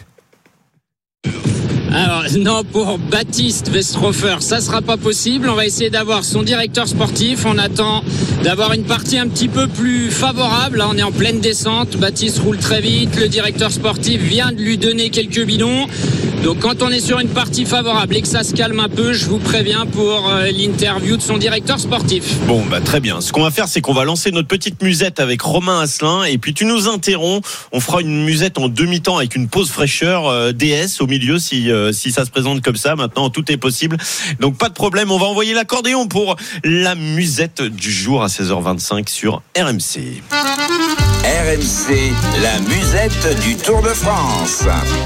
Alors non, pour Baptiste Weistrofer, ça sera pas possible. On va essayer d'avoir son directeur sportif. On attend d'avoir une partie un petit peu plus favorable. Là, on est en pleine descente. Baptiste roule très vite. Le directeur sportif vient de lui donner quelques bidons. Donc quand on est sur une partie favorable et que ça se calme un peu, je vous préviens pour l'interview de son directeur sportif. Bon, bah très bien. Ce qu'on va faire, c'est qu'on va lancer notre petite musette avec Romain Asselin et puis tu nous interromps. On fera une musette en demi-temps avec une pause fraîcheur DS au milieu si ça se présente comme ça. Maintenant, tout est possible. Donc pas de problème. On va envoyer l'accordéon pour la musette du jour à 16h25 sur RMC. RMC, la musette du Tour de France.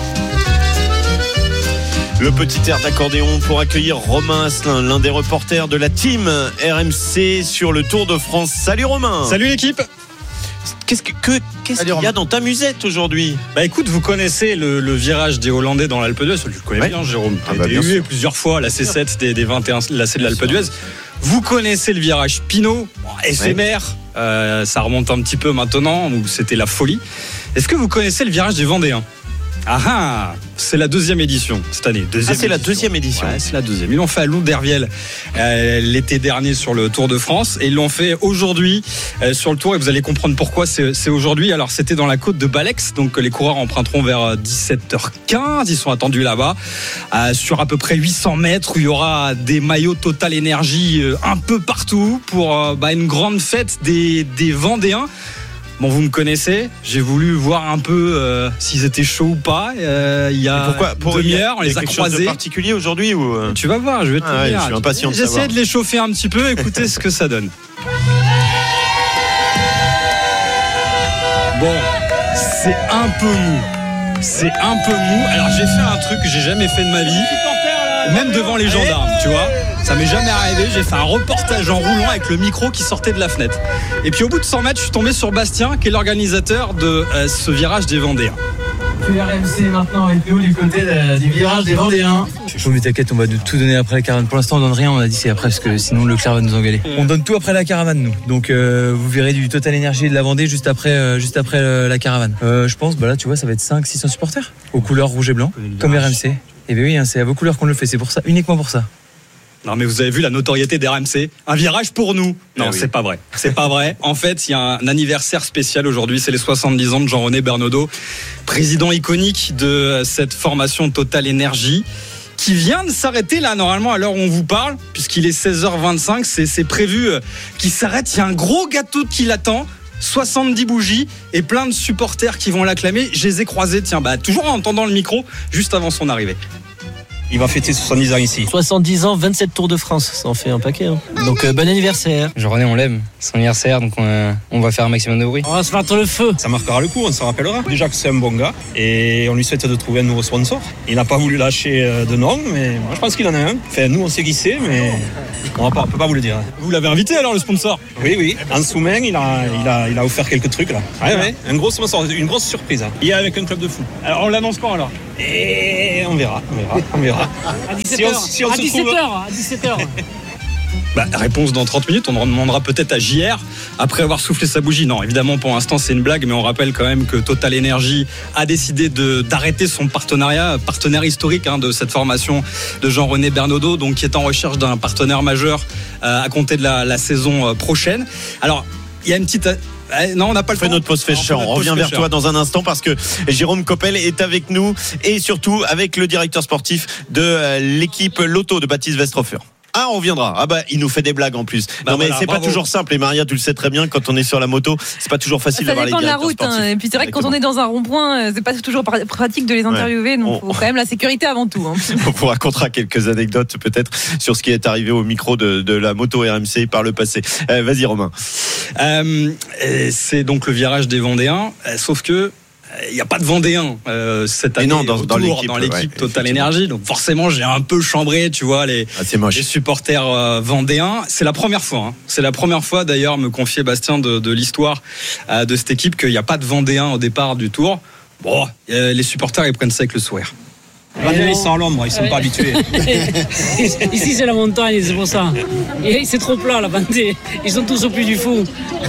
Le petit air d'accordéon pour accueillir Romain Asselin, l'un des reporters de la team RMC sur le Tour de France. Salut Romain. Salut l'équipe. Qu'est-ce qu'il y a dans ta musette aujourd'hui? Bah écoute, vous connaissez le virage des Hollandais dans l'Alpe d'Huez. Tu le connais bien, Jérôme. Tu as été plusieurs fois la C7 des 21 lacets de l'Alpe d'Huez. Vous connaissez le virage Pinot, éphémère. Ça remonte un petit peu maintenant, où c'était la folie. Est-ce que vous connaissez le virage des Vendéens? Ah, c'est la 2e édition cette année. C'est la 2e édition. Ouais, c'est la 2e. Ils l'ont fait à Louderviel l'été dernier sur le Tour de France et ils l'ont fait aujourd'hui sur le Tour et vous allez comprendre pourquoi c'est aujourd'hui. Alors c'était dans la côte de Balex, donc les coureurs emprunteront vers 17h15. Ils sont attendus là-bas sur à peu près 800 mètres où il y aura des maillots Total Énergie un peu partout pour une grande fête des Vendéens. Bon, vous me connaissez, j'ai voulu voir un peu s'ils étaient chauds ou pas. Il y a demi-heure, on les a croisés. Quelque chose de particulier aujourd'hui ou Tu vas voir, je vais te dire. Je suis impatient de savoir. J'essaie de les chauffer un petit peu, écoutez ce que ça donne. Bon, c'est un peu mou. Alors j'ai fait un truc que j'ai jamais fait de ma vie, même devant les gendarmes, tu vois. Ça m'est jamais arrivé, j'ai fait un reportage en roulant avec le micro qui sortait de la fenêtre. Et puis au bout de 100 mètres, je suis tombé sur Bastien, qui est l'organisateur de ce virage des Vendéens. RMC maintenant avec nous du côté du virage des Vendéens. Je mais t'inquiète, on va tout donner après la caravane. Pour l'instant, on donne rien, on a dit c'est après parce que sinon Leclerc va nous engueuler. On donne tout après la caravane, nous. Donc vous verrez du Total Énergie et de la Vendée juste après la caravane. Je pense, là tu vois, ça va être 500-600 supporters aux couleurs rouge et blanc, comme RMC. Et bien oui, c'est à vos couleurs qu'on le fait, c'est pour ça, uniquement pour ça. Non, mais vous avez vu la notoriété d'RMC. Un virage pour nous. Non, oui. c'est pas vrai. C'est pas vrai. En fait, il y a un anniversaire spécial aujourd'hui. C'est les 70 ans de Jean-René Bernaudot, président iconique de cette formation Total Énergie, qui vient de s'arrêter là, normalement, à l'heure où on vous parle, puisqu'il est 16h25. C'est prévu qu'il s'arrête. Il y a un gros gâteau qui l'attend. 70 bougies et plein de supporters qui vont l'acclamer. Je les ai croisés, toujours en entendant le micro, juste avant son arrivée. Il va fêter 70 ans ici. 70 ans, 27 Tours de France, ça en fait un paquet. Hein. Donc bon anniversaire. Jean-René, on l'aime. Son anniversaire, donc on va faire un maximum de bruit. On va se mettre le feu. Ça marquera le coup, on s'en rappellera. Déjà que c'est un bon gars et on lui souhaite de trouver un nouveau sponsor. Il n'a pas voulu lâcher de nom, mais moi je pense qu'il en a un. Enfin, nous on sait qui c'est, mais on peut pas vous le dire. Vous l'avez invité alors, le sponsor ? Oui. En sous-main, il a offert quelques trucs là. Ouais. Un gros sponsor, une grosse surprise. Il est avec un club de foot. Alors on l'annonce quand alors ? Et on verra. À 17h. Réponse dans 30 minutes. On en demandera peut-être à JR après avoir soufflé sa bougie. Non, évidemment, pour l'instant, c'est une blague, mais on rappelle quand même que Total Énergie a décidé d'arrêter son partenariat, partenaire historique de cette formation de Jean-René Bernaudot, donc qui est en recherche d'un partenaire majeur à compter de la saison prochaine. Alors, il y a une petite... Non, on n'a pas le temps. On fait notre pause fraîcheur. On revient vers toi dans un instant parce que Jérôme Coppel est avec nous et surtout avec le directeur sportif de l'équipe Lotto de Baptiste Westrofer. Ah, on reviendra. Il nous fait des blagues en plus. Non, mais c'est bravo. Pas toujours simple. Et Maria, tu le sais très bien, quand on est sur la moto, c'est pas toujours facile d'avoir les directeurs sportifs. Ça dépend de la route. Et puis c'est vrai que quand on est dans un rond-point, c'est pas toujours pratique de les interviewer. Donc faut quand même la sécurité avant tout. On vous racontera quelques anecdotes peut-être sur ce qui est arrivé au micro de la moto RMC par le passé. Vas-y, Romain. C'est donc le virage des Vendéens. Sauf que il n'y a pas de Vendéens cette année dans l'équipe Total Énergie, donc forcément j'ai un peu chambré, tu vois, les supporters vendéens. C'est la première fois, c'est la première fois d'ailleurs, me confiait Bastien de l'histoire de cette équipe, qu'il n'y a pas de Vendéens au départ du tour. Bon, les supporters ils prennent ça avec le sourire. Vendéens ils sont à l'ombre, ils sont pas habitués. Ici c'est la montagne, c'est pour ça. Et c'est trop plat la Vendée. Ils sont tous au Puy du Fou.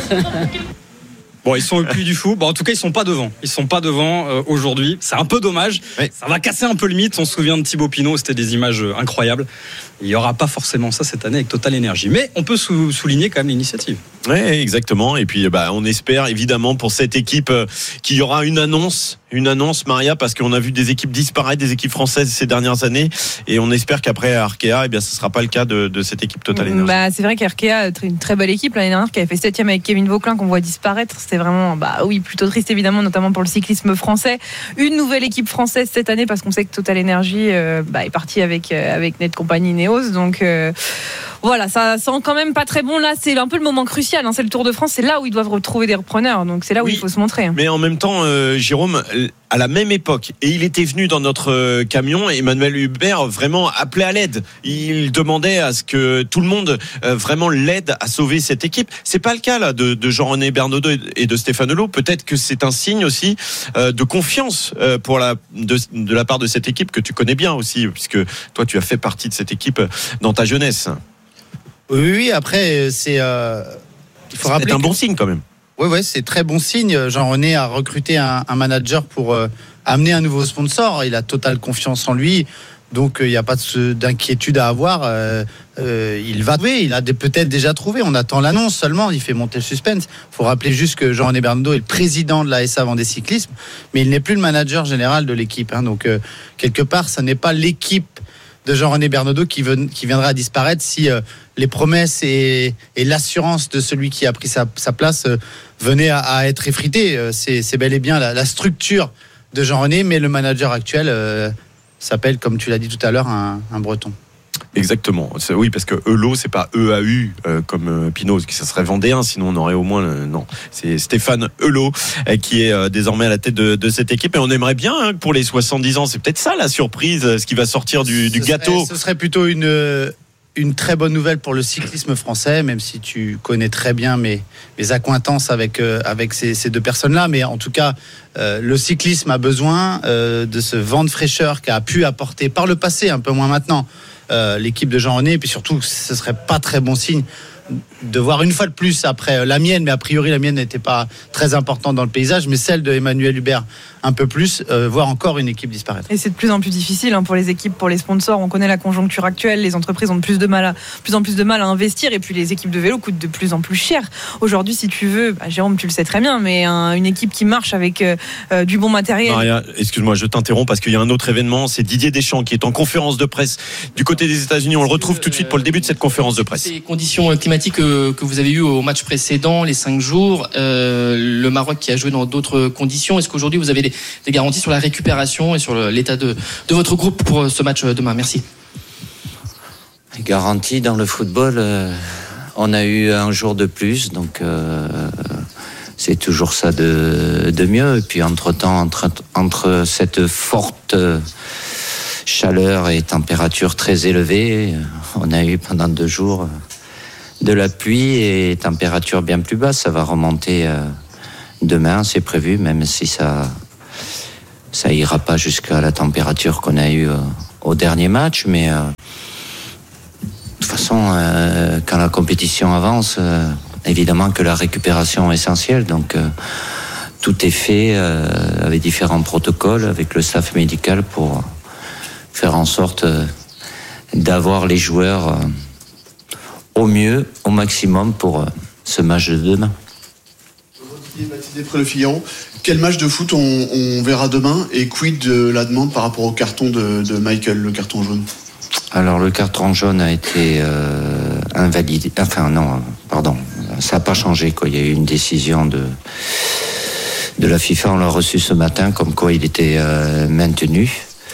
Bon, ils sont au Puy du Fou. En tout cas, ils sont pas devant. Ils sont pas devant aujourd'hui. C'est un peu dommage. Oui. Ça va casser un peu le mythe. On se souvient de Thibaut Pinot. C'était des images incroyables. Il y aura pas forcément ça cette année avec Total Énergie. Mais on peut souligner quand même l'initiative. Oui, exactement. Et puis, on espère évidemment pour cette équipe qu'il y aura une annonce, Maria, parce qu'on a vu des équipes disparaître, des équipes françaises ces dernières années. Et on espère qu'après Arkea, ce sera pas le cas de cette équipe Total Énergie. C'est vrai qu'Arkea, une très belle équipe l'année dernière, qui avait fait 7e avec Kevin Vauquelin, qu'on voit disparaître. C'était vraiment, plutôt triste évidemment, notamment pour le cyclisme français. Une nouvelle équipe française cette année, parce qu'on sait que Total Énergie est parti avec Net Company Neos. Donc voilà, ça sent quand même pas très bon. Là, c'est un peu le moment crucial. C'est le Tour de France. C'est là où ils doivent retrouver des repreneurs. Donc c'est là où il faut se montrer. Mais en même temps, Jérôme, à la même époque, et il était venu dans notre camion, Emmanuel Hubert vraiment appelait à l'aide. Il demandait à ce que tout le monde vraiment l'aide à sauver cette équipe. C'est pas le cas là de Jean-René Bernaudot et de Stéphane Hulot. Peut-être que c'est un signe aussi de confiance de la part de cette équipe que tu connais bien aussi, puisque toi tu as fait partie de cette équipe dans ta jeunesse. Oui, après c'est il faut rappeler un bon signe quand même. Oui, c'est très bon signe. Jean-René a recruté un manager pour amener un nouveau sponsor. Il a totale confiance en lui. Donc, il n'y a pas d'inquiétude à avoir. Il va trouver. Il a peut-être déjà trouvé. On attend l'annonce seulement. Il fait monter le suspense. Il faut rappeler juste que Jean-René Bernaudot est le président de la SA Vendée Cyclisme, mais il n'est plus le manager général de l'équipe. Donc, quelque part, ça n'est pas l'équipe de Jean-René Bernaudot qui viendra à disparaître si les promesses et l'assurance de celui qui a pris sa place venaient à être effritées. C'est bel et bien la structure de Jean-René, mais le manager actuel s'appelle, comme tu l'as dit tout à l'heure, un Breton. Exactement. Oui, parce que Hulot, c'est pas EAU comme Pinot, ça serait vendéen, sinon on aurait au moins non. C'est Stéphane Hulot qui est désormais à la tête de cette équipe, et on aimerait bien pour les 70 ans, c'est peut-être ça la surprise, ce qui va sortir du gâteau. Ce serait plutôt une très bonne nouvelle pour le cyclisme français, même si tu connais très bien mes accointances avec ces deux personnes-là. Mais en tout cas, le cyclisme a besoin de ce vent de fraîcheur qu'a pu apporter par le passé, un peu moins maintenant, l'équipe de Jean-René. Et puis surtout, ce serait pas très bon signe de voir une fois de plus après la mienne, mais a priori la mienne n'était pas très importante dans le paysage, mais celle de Emmanuel Hubert un peu plus, voir encore une équipe disparaître. Et c'est de plus en plus difficile pour les équipes, pour les sponsors. On connaît la conjoncture actuelle, les entreprises ont de plus en plus de mal à investir, et puis les équipes de vélo coûtent de plus en plus cher. Aujourd'hui, si tu veux, Jérôme, tu le sais très bien, mais une équipe qui marche avec du bon matériel. Maria, excuse-moi, je t'interromps parce qu'il y a un autre événement, c'est Didier Deschamps qui est en conférence de presse du côté des États-Unis. On le retrouve tout de suite pour le début de cette conférence de presse. Les conditions climatiques que vous avez eues au match précédent, les 5 jours, le Maroc qui a joué dans d'autres conditions, est-ce qu'aujourd'hui vous avez des garanties sur la récupération et sur l'état de votre groupe pour ce match demain? Merci. Garantie dans le football, on a eu un jour de plus, donc c'est toujours ça de mieux. Et puis entre-temps, entre cette forte chaleur et température très élevée, on a eu pendant 2 jours de la pluie et température bien plus basse. Ça va remonter demain, c'est prévu, même si ça ira pas jusqu'à la température qu'on a eue au dernier match, mais de toute façon, quand la compétition avance, évidemment que la récupération est essentielle, donc tout est fait avec différents protocoles, avec le staff médical pour faire en sorte d'avoir les joueurs au mieux, au maximum pour ce match de demain. Baptisé Près le Figaro, quel match de foot on verra demain, et quid de la demande par rapport au carton de Michael, le carton jaune? Alors le carton jaune a été invalidé, enfin non, pardon, ça n'a pas changé quoi. Il y a eu une décision de la FIFA, on l'a reçu ce matin, comme quoi il était maintenu.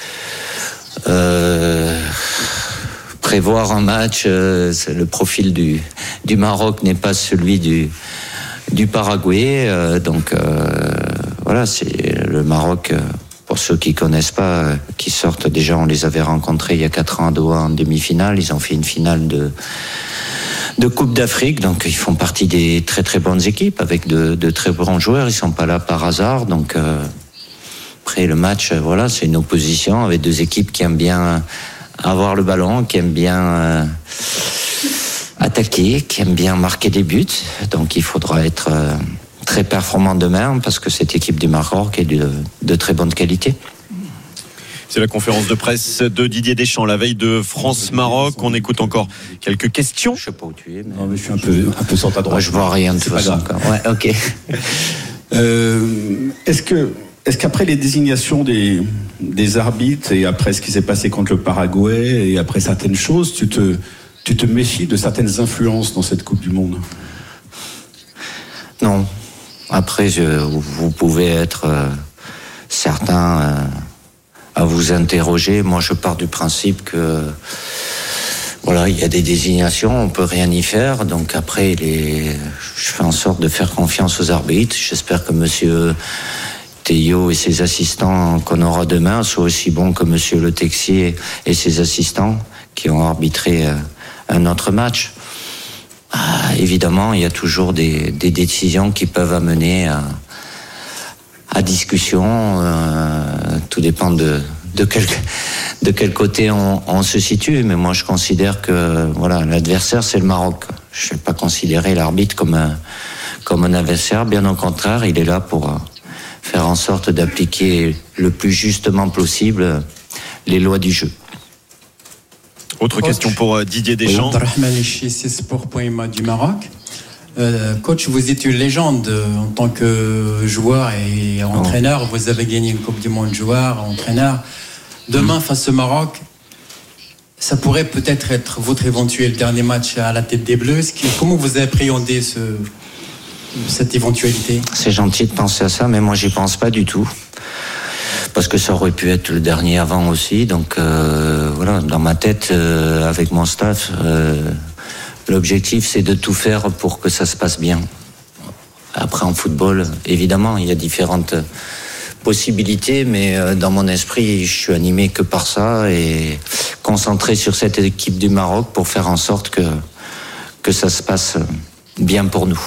Prévoir un match, le profil du Maroc n'est pas celui du Paraguay, donc voilà, c'est le Maroc. Pour ceux qui connaissent pas, qui sortent déjà, on les avait rencontrés il y a 4 ans à Doha en demi-finale. Ils ont fait une finale de Coupe d'Afrique, donc ils font partie des très très bonnes équipes avec de très bons joueurs. Ils sont pas là par hasard, donc après le match, voilà, c'est une opposition avec 2 équipes qui aiment bien avoir le ballon, qui aiment bien attaquer, qui aiment bien marquer des buts. Donc il faudra être très performant demain parce que cette équipe du Maroc est de très bonne qualité. C'est la conférence de presse de Didier Deschamps la veille de France-Maroc. On écoute encore quelques questions. Je sais pas où tu es, mais non, mais je suis un peu sur ta droite. Moi, je vois rien de toute façon. Ouais, ok. Est-ce qu'après les désignations des arbitres et après ce qui s'est passé contre le Paraguay et après certaines choses, tu te méfies de certaines influences dans cette Coupe du Monde? Non. Après, vous pouvez être certains à vous interroger. Moi, je pars du principe que voilà, il y a des désignations, on peut rien y faire. Donc après, je fais en sorte de faire confiance aux arbitres. J'espère que Monsieur Théo et ses assistants qu'on aura demain soient aussi bons que Monsieur Le Texier et ses assistants qui ont arbitré un autre match. Évidemment, il y a toujours des décisions qui peuvent amener à discussion. Tout dépend de quel côté on se situe. Mais moi, je considère que voilà, l'adversaire, c'est le Maroc. Je ne vais pas considérer l'arbitre comme un adversaire. Bien au contraire, il est là pour faire en sorte d'appliquer le plus justement possible les lois du jeu. Autre question pour Didier Deschamps. Abdelrahman Ichi, c'est Sport.ma du Maroc. Coach, vous êtes une légende en tant que joueur et entraîneur. Vous avez gagné une Coupe du Monde joueur, entraîneur. Demain, face au Maroc, ça pourrait peut-être être votre éventuel dernier match à la tête des Bleus. Comment vous appréhendez cette éventualité? C'est gentil de penser à ça, mais moi, j'y pense pas du tout. Parce que ça aurait pu être le dernier avant aussi. Donc voilà, dans ma tête, avec mon staff, l'objectif c'est de tout faire pour que ça se passe bien. Après en football, évidemment, il y a différentes possibilités, mais dans mon esprit, je suis animé que par ça et concentré sur cette équipe du Maroc pour faire en sorte que ça se passe bien pour nous.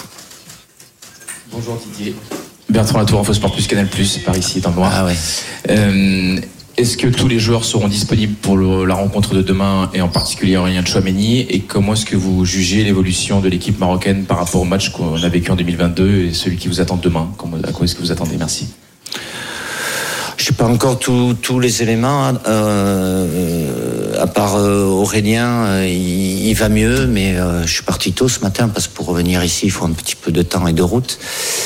Bonjour Didier. Bertrand Latour, Infosport Plus, Canal Plus, par ici, dans le Noir. Ah ouais. Est-ce que tous les joueurs seront disponibles pour la rencontre de demain, et en particulier Aurélien Tchouaméni? Et comment est-ce que vous jugez l'évolution de l'équipe marocaine par rapport au match qu'on a vécu en 2022 et celui qui vous attend demain? À quoi est-ce que vous attendez? Merci. Je n'ai pas encore tous les éléments, à part Aurélien, il va mieux, mais je suis parti tôt ce matin parce que pour revenir ici, il faut un petit peu de temps et de route.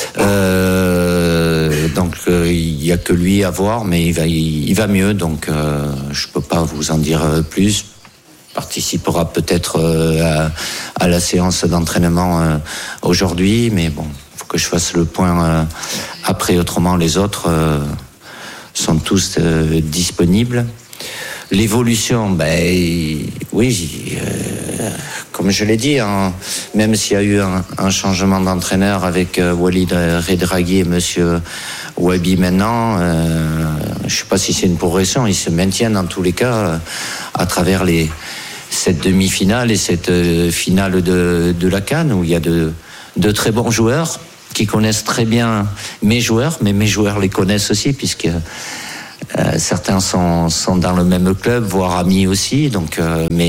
Donc il n'y a que lui à voir, mais il va mieux, donc je ne peux pas vous en dire plus. Il participera peut-être à la séance d'entraînement aujourd'hui, mais bon, il faut que je fasse le point après, autrement les autres sont tous disponibles. L'évolution, oui, comme je l'ai dit, même s'il y a eu un changement d'entraîneur avec Walid Redraghi et Monsieur Wabi maintenant, je ne sais pas si c'est une progression, ils se maintiennent en tous les cas à travers cette demi-finale et cette finale de la CAN où il y a de très bons joueurs qui connaissent très bien mes joueurs, mais mes joueurs les connaissent aussi puisque certains sont dans le même club, voire amis aussi. Donc,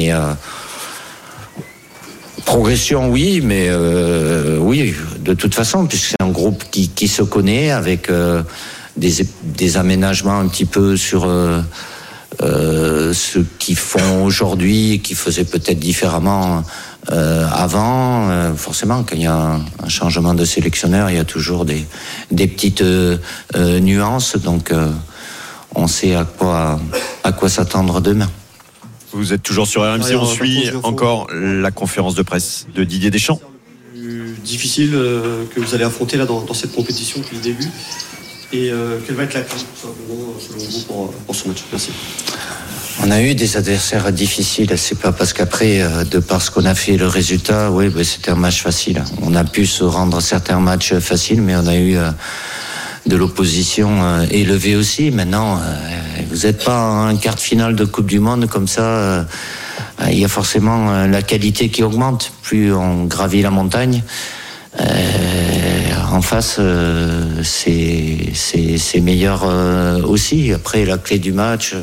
progression, oui, mais oui, de toute façon, puisque c'est un groupe qui se connaît avec des aménagements un petit peu sur ce qu'ils font aujourd'hui et qu'ils faisaient peut-être différemment avant. Forcément, quand il y a un changement de sélectionneur, il y a toujours des petites nuances. Donc, on sait à quoi s'attendre demain. Vous êtes toujours sur RMC, on suit encore la conférence de presse de Didier Deschamps. Difficile que vous allez affronter là dans cette compétition depuis le début. Et quelle va être la clé selon vous pour ce match? Merci. On a eu des adversaires difficiles. C'est pas parce qu'après, de par ce qu'on a fait, le résultat, oui, c'était un match facile. On a pu se rendre certains matchs faciles, mais on a eu de l'opposition élevée aussi. Maintenant, vous n'êtes pas en un quart de finale de Coupe du Monde comme ça. Il y a forcément la qualité qui augmente. Plus on gravit la montagne, en face, c'est meilleur aussi. Après, la clé du match,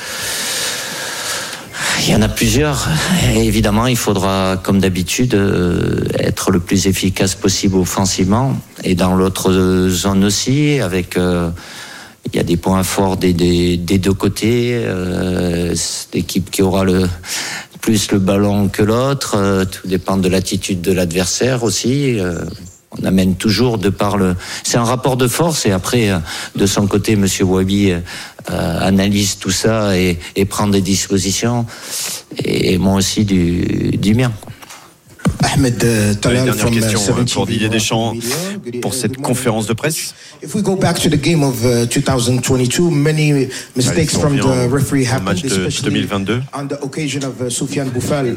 il y en a plusieurs. Et évidemment, il faudra, comme d'habitude, être le plus efficace possible offensivement. Et dans l'autre zone aussi, avec... il y a des points forts des deux côtés. L'équipe qui aura plus le ballon que l'autre. Tout dépend de l'attitude de l'adversaire aussi. On amène toujours de par c'est un rapport de force, et après, de son côté, Monsieur Wabi analyse tout ça et prend des dispositions, et moi aussi du mien. Ahmed Talal, dernière question pour Didier Deschamps pour cette conférence de presse. If we go back to the game of 2022, many mistakes from the referee happened, especially on the occasion of Soufiane Boufal.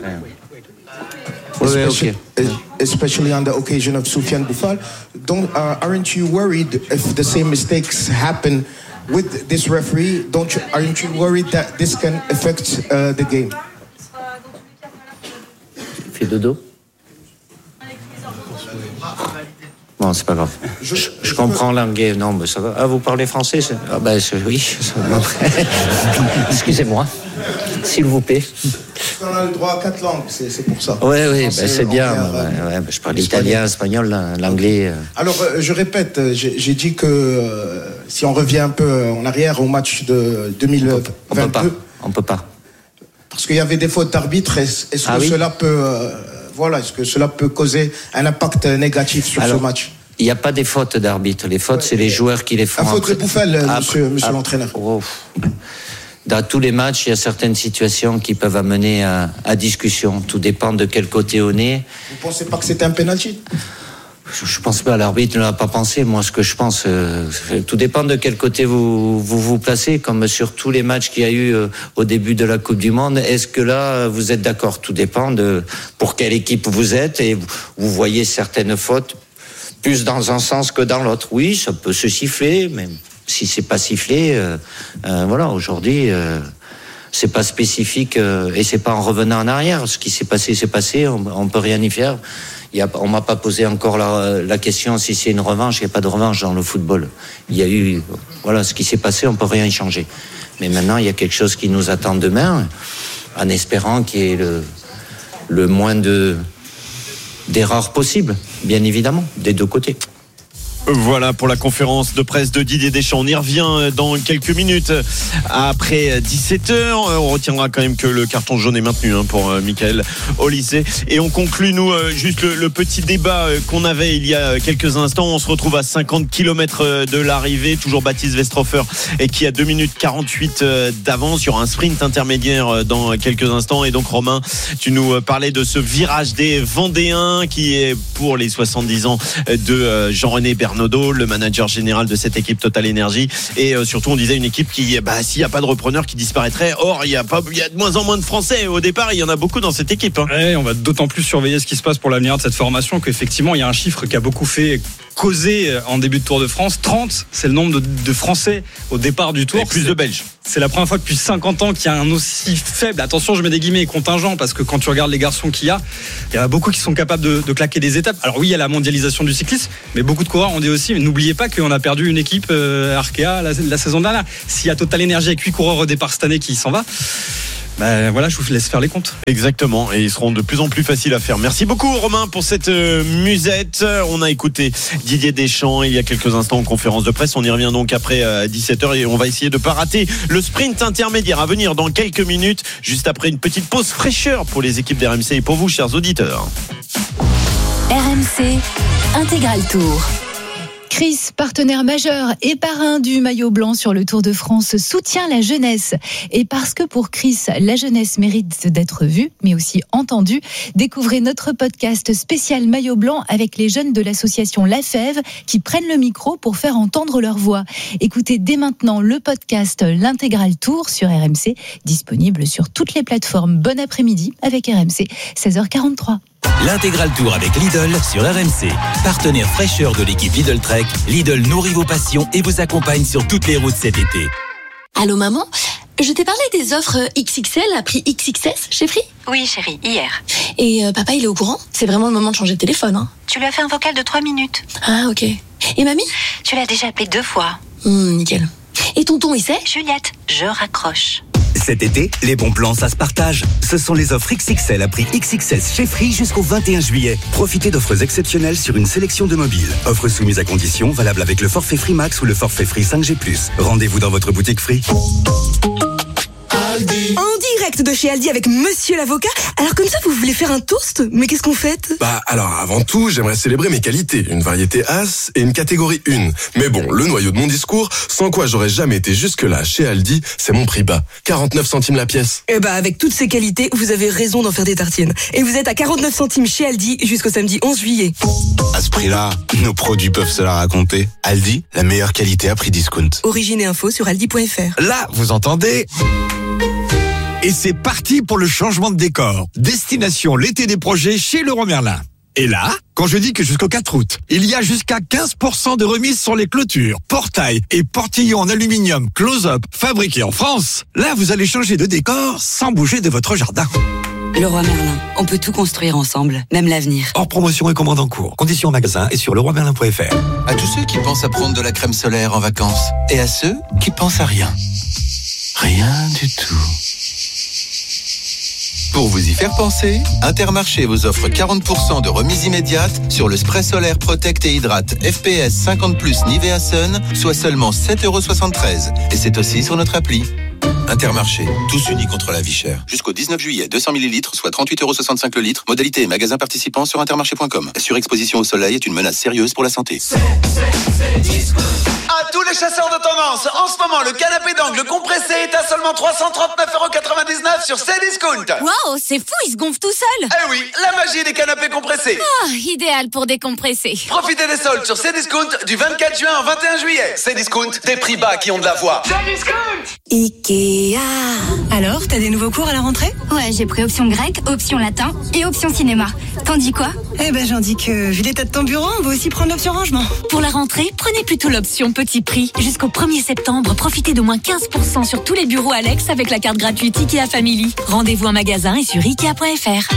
Especially on the occasion of Soufiane Boufal. Aren't you worried if the same mistakes happen with this referee? Aren't you worried that this can affect the game? Fait dodo. Bon, c'est pas grave. Je comprends l'anglais. Non, mais ça va. Ah, vous parlez français? Oui. Excusez-moi. S'il vous plaît. On a le droit à 4 langues, c'est pour ça. Oui, c'est bien. Je parle italien, espagnol, l'anglais. Alors, je répète, j'ai dit que si on revient un peu en arrière au match de 2022... On peut pas. Parce qu'il y avait des fautes d'arbitre. Est-ce que cela peut... est-ce que cela peut causer un impact négatif sur ce match? Il n'y a pas des fautes d'arbitre. Les fautes, c'est les joueurs qui les font. La faute de Boufal, monsieur l'entraîneur. Dans tous les matchs, il y a certaines situations qui peuvent amener à discussion. Tout dépend de quel côté on est. Vous ne pensez pas que c'était un penalty? Je pense pas, l'arbitre ne l'a pas pensé. Moi, ce que je pense, tout dépend de quel côté vous placez, comme sur tous les matchs qu'il y a eu au début de la Coupe du Monde. Est-ce que là, vous êtes d'accord? Tout dépend de pour quelle équipe vous êtes, et vous voyez certaines fautes plus dans un sens que dans l'autre. Oui, ça peut se siffler, mais si c'est pas sifflé, aujourd'hui, c'est pas spécifique et c'est pas en revenant en arrière. Ce qui s'est passé, c'est passé. On peut rien y faire. On m'a pas posé encore la question si c'est une revanche. Il n'y a pas de revanche dans le football. Il y a eu, ce qui s'est passé, on peut rien y changer. Mais maintenant, il y a quelque chose qui nous attend demain, en espérant qu'il y ait le moins d'erreurs possibles, bien évidemment, des deux côtés. Voilà pour la conférence de presse de Didier Deschamps. On y revient dans quelques minutes après 17h. On retiendra quand même que le carton jaune est maintenu pour Michael Olise. Et on conclut, nous, juste le petit débat qu'on avait il y a quelques instants. On se retrouve à 50 km de l'arrivée. Toujours Baptiste Weistrofer et qui a 2 minutes 48 d'avance. Il y aura un sprint intermédiaire dans quelques instants. Et donc, Romain, tu nous parlais de ce virage des Vendéens qui est pour les 70 ans de Jean-René Bernaudot, le manager général de cette équipe Total Energy. Et surtout, on disait une équipe qui, s'il n'y a pas de repreneur, qui disparaîtrait. Or, il y a de moins en moins de Français. Au départ, il y en a beaucoup dans cette équipe. Ouais, on va d'autant plus surveiller ce qui se passe pour l'avenir de cette formation qu'effectivement, il y a un chiffre qui a beaucoup fait causer en début de Tour de France. 30, c'est le nombre de Français au départ du Tour. Et plus de Belges. C'est la première fois depuis 50 ans qu'il y a un aussi faible, attention, je mets des guillemets, contingent, parce que quand tu regardes les garçons qu'il y a a beaucoup qui sont capables de claquer des étapes. Alors oui, il y a la mondialisation du cyclisme, mais beaucoup de coureurs ont dit aussi, mais n'oubliez pas qu'on a perdu une équipe Arkea la saison dernière. S'il y a Total Energy avec 8 coureurs au départ cette année qui s'en va, voilà, je vous laisse faire les comptes. Exactement, et ils seront de plus en plus faciles à faire. Merci beaucoup Romain pour cette musette. On a écouté Didier Deschamps il y a quelques instants en conférence de presse. On y revient donc après 17h et on va essayer de ne pas rater le sprint intermédiaire à venir dans quelques minutes, juste après une petite pause fraîcheur pour les équipes d'RMC et pour vous, chers auditeurs. RMC Intégral Tour. Chris, partenaire majeur et parrain du maillot blanc sur le Tour de France, soutient la jeunesse. Et parce que pour Chris, la jeunesse mérite d'être vue, mais aussi entendue, découvrez notre podcast spécial maillot blanc avec les jeunes de l'association La Fève qui prennent le micro pour faire entendre leur voix. Écoutez dès maintenant le podcast L'Intégral Tour sur RMC, disponible sur toutes les plateformes. Bon après-midi avec RMC, 16h43. L'Intégral Tour avec Lidl sur RMC. Partenaire fraîcheur de l'équipe Lidl Trek, Lidl nourrit vos passions et vous accompagne sur toutes les routes cet été. Allô maman, je t'ai parlé des offres XXL à prix XXS chez Free ? Oui chérie, hier. Et papa il est au courant ? C'est vraiment le moment de changer de téléphone. Hein. Tu lui as fait un vocal de 3 minutes. Ah ok. Et mamie ? Tu l'as déjà appelé 2 fois. Nickel. Et tonton il sait ? Juliette, je raccroche. Cet été, les bons plans, ça se partage. Ce sont les offres XXL à prix XXS chez Free jusqu'au 21 juillet. Profitez d'offres exceptionnelles sur une sélection de mobiles. Offres soumises à conditions, valables avec le forfait Free Max ou le forfait Free 5G+. Rendez-vous dans votre boutique Free. Aldi. En direct de chez Aldi avec Monsieur l'avocat. Alors comme ça, vous voulez faire un toast ? Mais qu'est-ce qu'on fête ? Alors avant tout, j'aimerais célébrer mes qualités. Une variété As et une catégorie 1. Mais bon, le noyau de mon discours, sans quoi j'aurais jamais été jusque-là chez Aldi, c'est mon prix bas. 49 centimes la pièce. Avec toutes ces qualités, vous avez raison d'en faire des tartines. Et vous êtes à 49 centimes chez Aldi jusqu'au samedi 11 juillet. À ce prix-là, nos produits peuvent se la raconter. Aldi, la meilleure qualité à prix discount. Origine et info sur aldi.fr. Là, vous entendez ? Et c'est parti pour le changement de décor. Destination l'été des projets chez Leroy Merlin. Et là, quand je dis que jusqu'au 4 août, il y a jusqu'à 15% de remise sur les clôtures, portails et portillons en aluminium close-up fabriqués en France, là vous allez changer de décor sans bouger de votre jardin. Leroy Merlin, on peut tout construire ensemble, même l'avenir. Hors promotion et commande en cours. Conditions en magasin et sur leroymerlin.fr. À tous ceux qui pensent à prendre de la crème solaire en vacances et à ceux qui pensent à rien. Rien du tout. Pour vous y faire penser, Intermarché vous offre 40% de remise immédiate sur le spray solaire Protect et Hydrate FPS 50+, Nivea Sun, soit seulement 7,73 €. Et c'est aussi sur notre appli. Intermarché, tous unis contre la vie chère. Jusqu'au 19 juillet, 200 ml, soit 38,65 € le litre. Modalité et magasins participants sur intermarché.com. La surexposition au soleil est une menace sérieuse pour la santé. À tous les chasseurs de tendance, en ce moment, le canapé d'angle compressé est à seulement 339,99 € sur Cdiscount. Waouh, c'est fou, il se gonfle tout seul. Eh oui, la magie des canapés compressés. Idéal pour décompresser. Profitez des soldes sur Cdiscount du 24 juin au 21 juillet. Cdiscount, des prix bas qui ont de la voix. Cdiscount. Ikea. Alors, t'as des nouveaux cours à la rentrée ? Ouais, j'ai pris option grec, option latin et option cinéma. T'en dis quoi ? J'en dis que, vu l'état de ton bureau, on va aussi prendre l'option rangement. Pour la rentrée, prenez plutôt l'option petit prix. Jusqu'au 1er septembre, profitez d'au moins 15% sur tous les bureaux Alex avec la carte gratuite Ikea Family. Rendez-vous en magasin et sur Ikea.fr.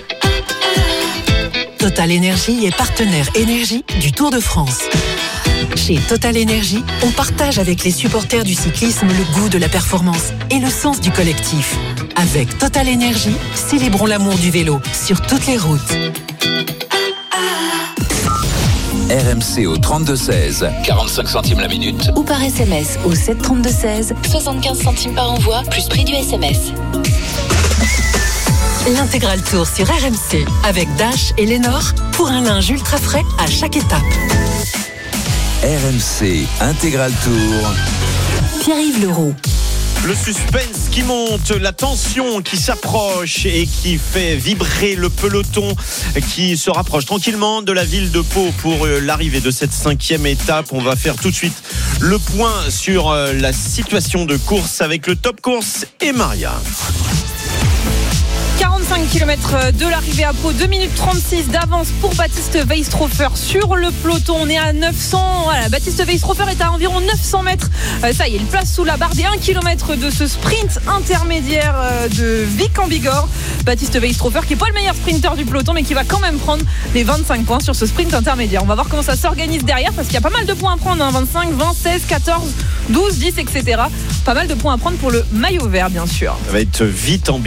Total Energy est partenaire énergie du Tour de France. Chez Total Energy, on partage avec les supporters du cyclisme le goût de la performance et le sens du collectif. Avec Total Energy, célébrons l'amour du vélo sur toutes les routes. RMC au 32-16, 45 centimes la minute. Ou par SMS au 732-16, 75 centimes par envoi, plus prix du SMS. L'intégral tour sur RMC avec Dash et Lénore pour un linge ultra frais à chaque étape. RMC Intégral Tour. Pierre-Yves Leroux. Le suspense qui monte, la tension qui s'approche et qui fait vibrer le peloton qui se rapproche tranquillement de la ville de Pau pour l'arrivée de cette 5e étape. On va faire tout de suite le point sur la situation de course avec le Top Course et Maria. 45 km de l'arrivée à Pau, 2 minutes 36 d'avance pour Baptiste Weistrofer sur le peloton. On est à 900. Voilà, Baptiste Weistrofer est à environ 900 mètres. Ça y est, il place sous la barre des 1 km de ce sprint intermédiaire de Vic en Bigorre. Baptiste Weistrofer qui n'est pas le meilleur sprinter du peloton, mais qui va quand même prendre les 25 points sur ce sprint intermédiaire. On va voir comment ça s'organise derrière, parce qu'il y a pas mal de points à prendre, hein. 25, 20, 16, 14, 12, 10, etc. Pas mal de points à prendre pour le maillot vert, bien sûr. Ça va être vite en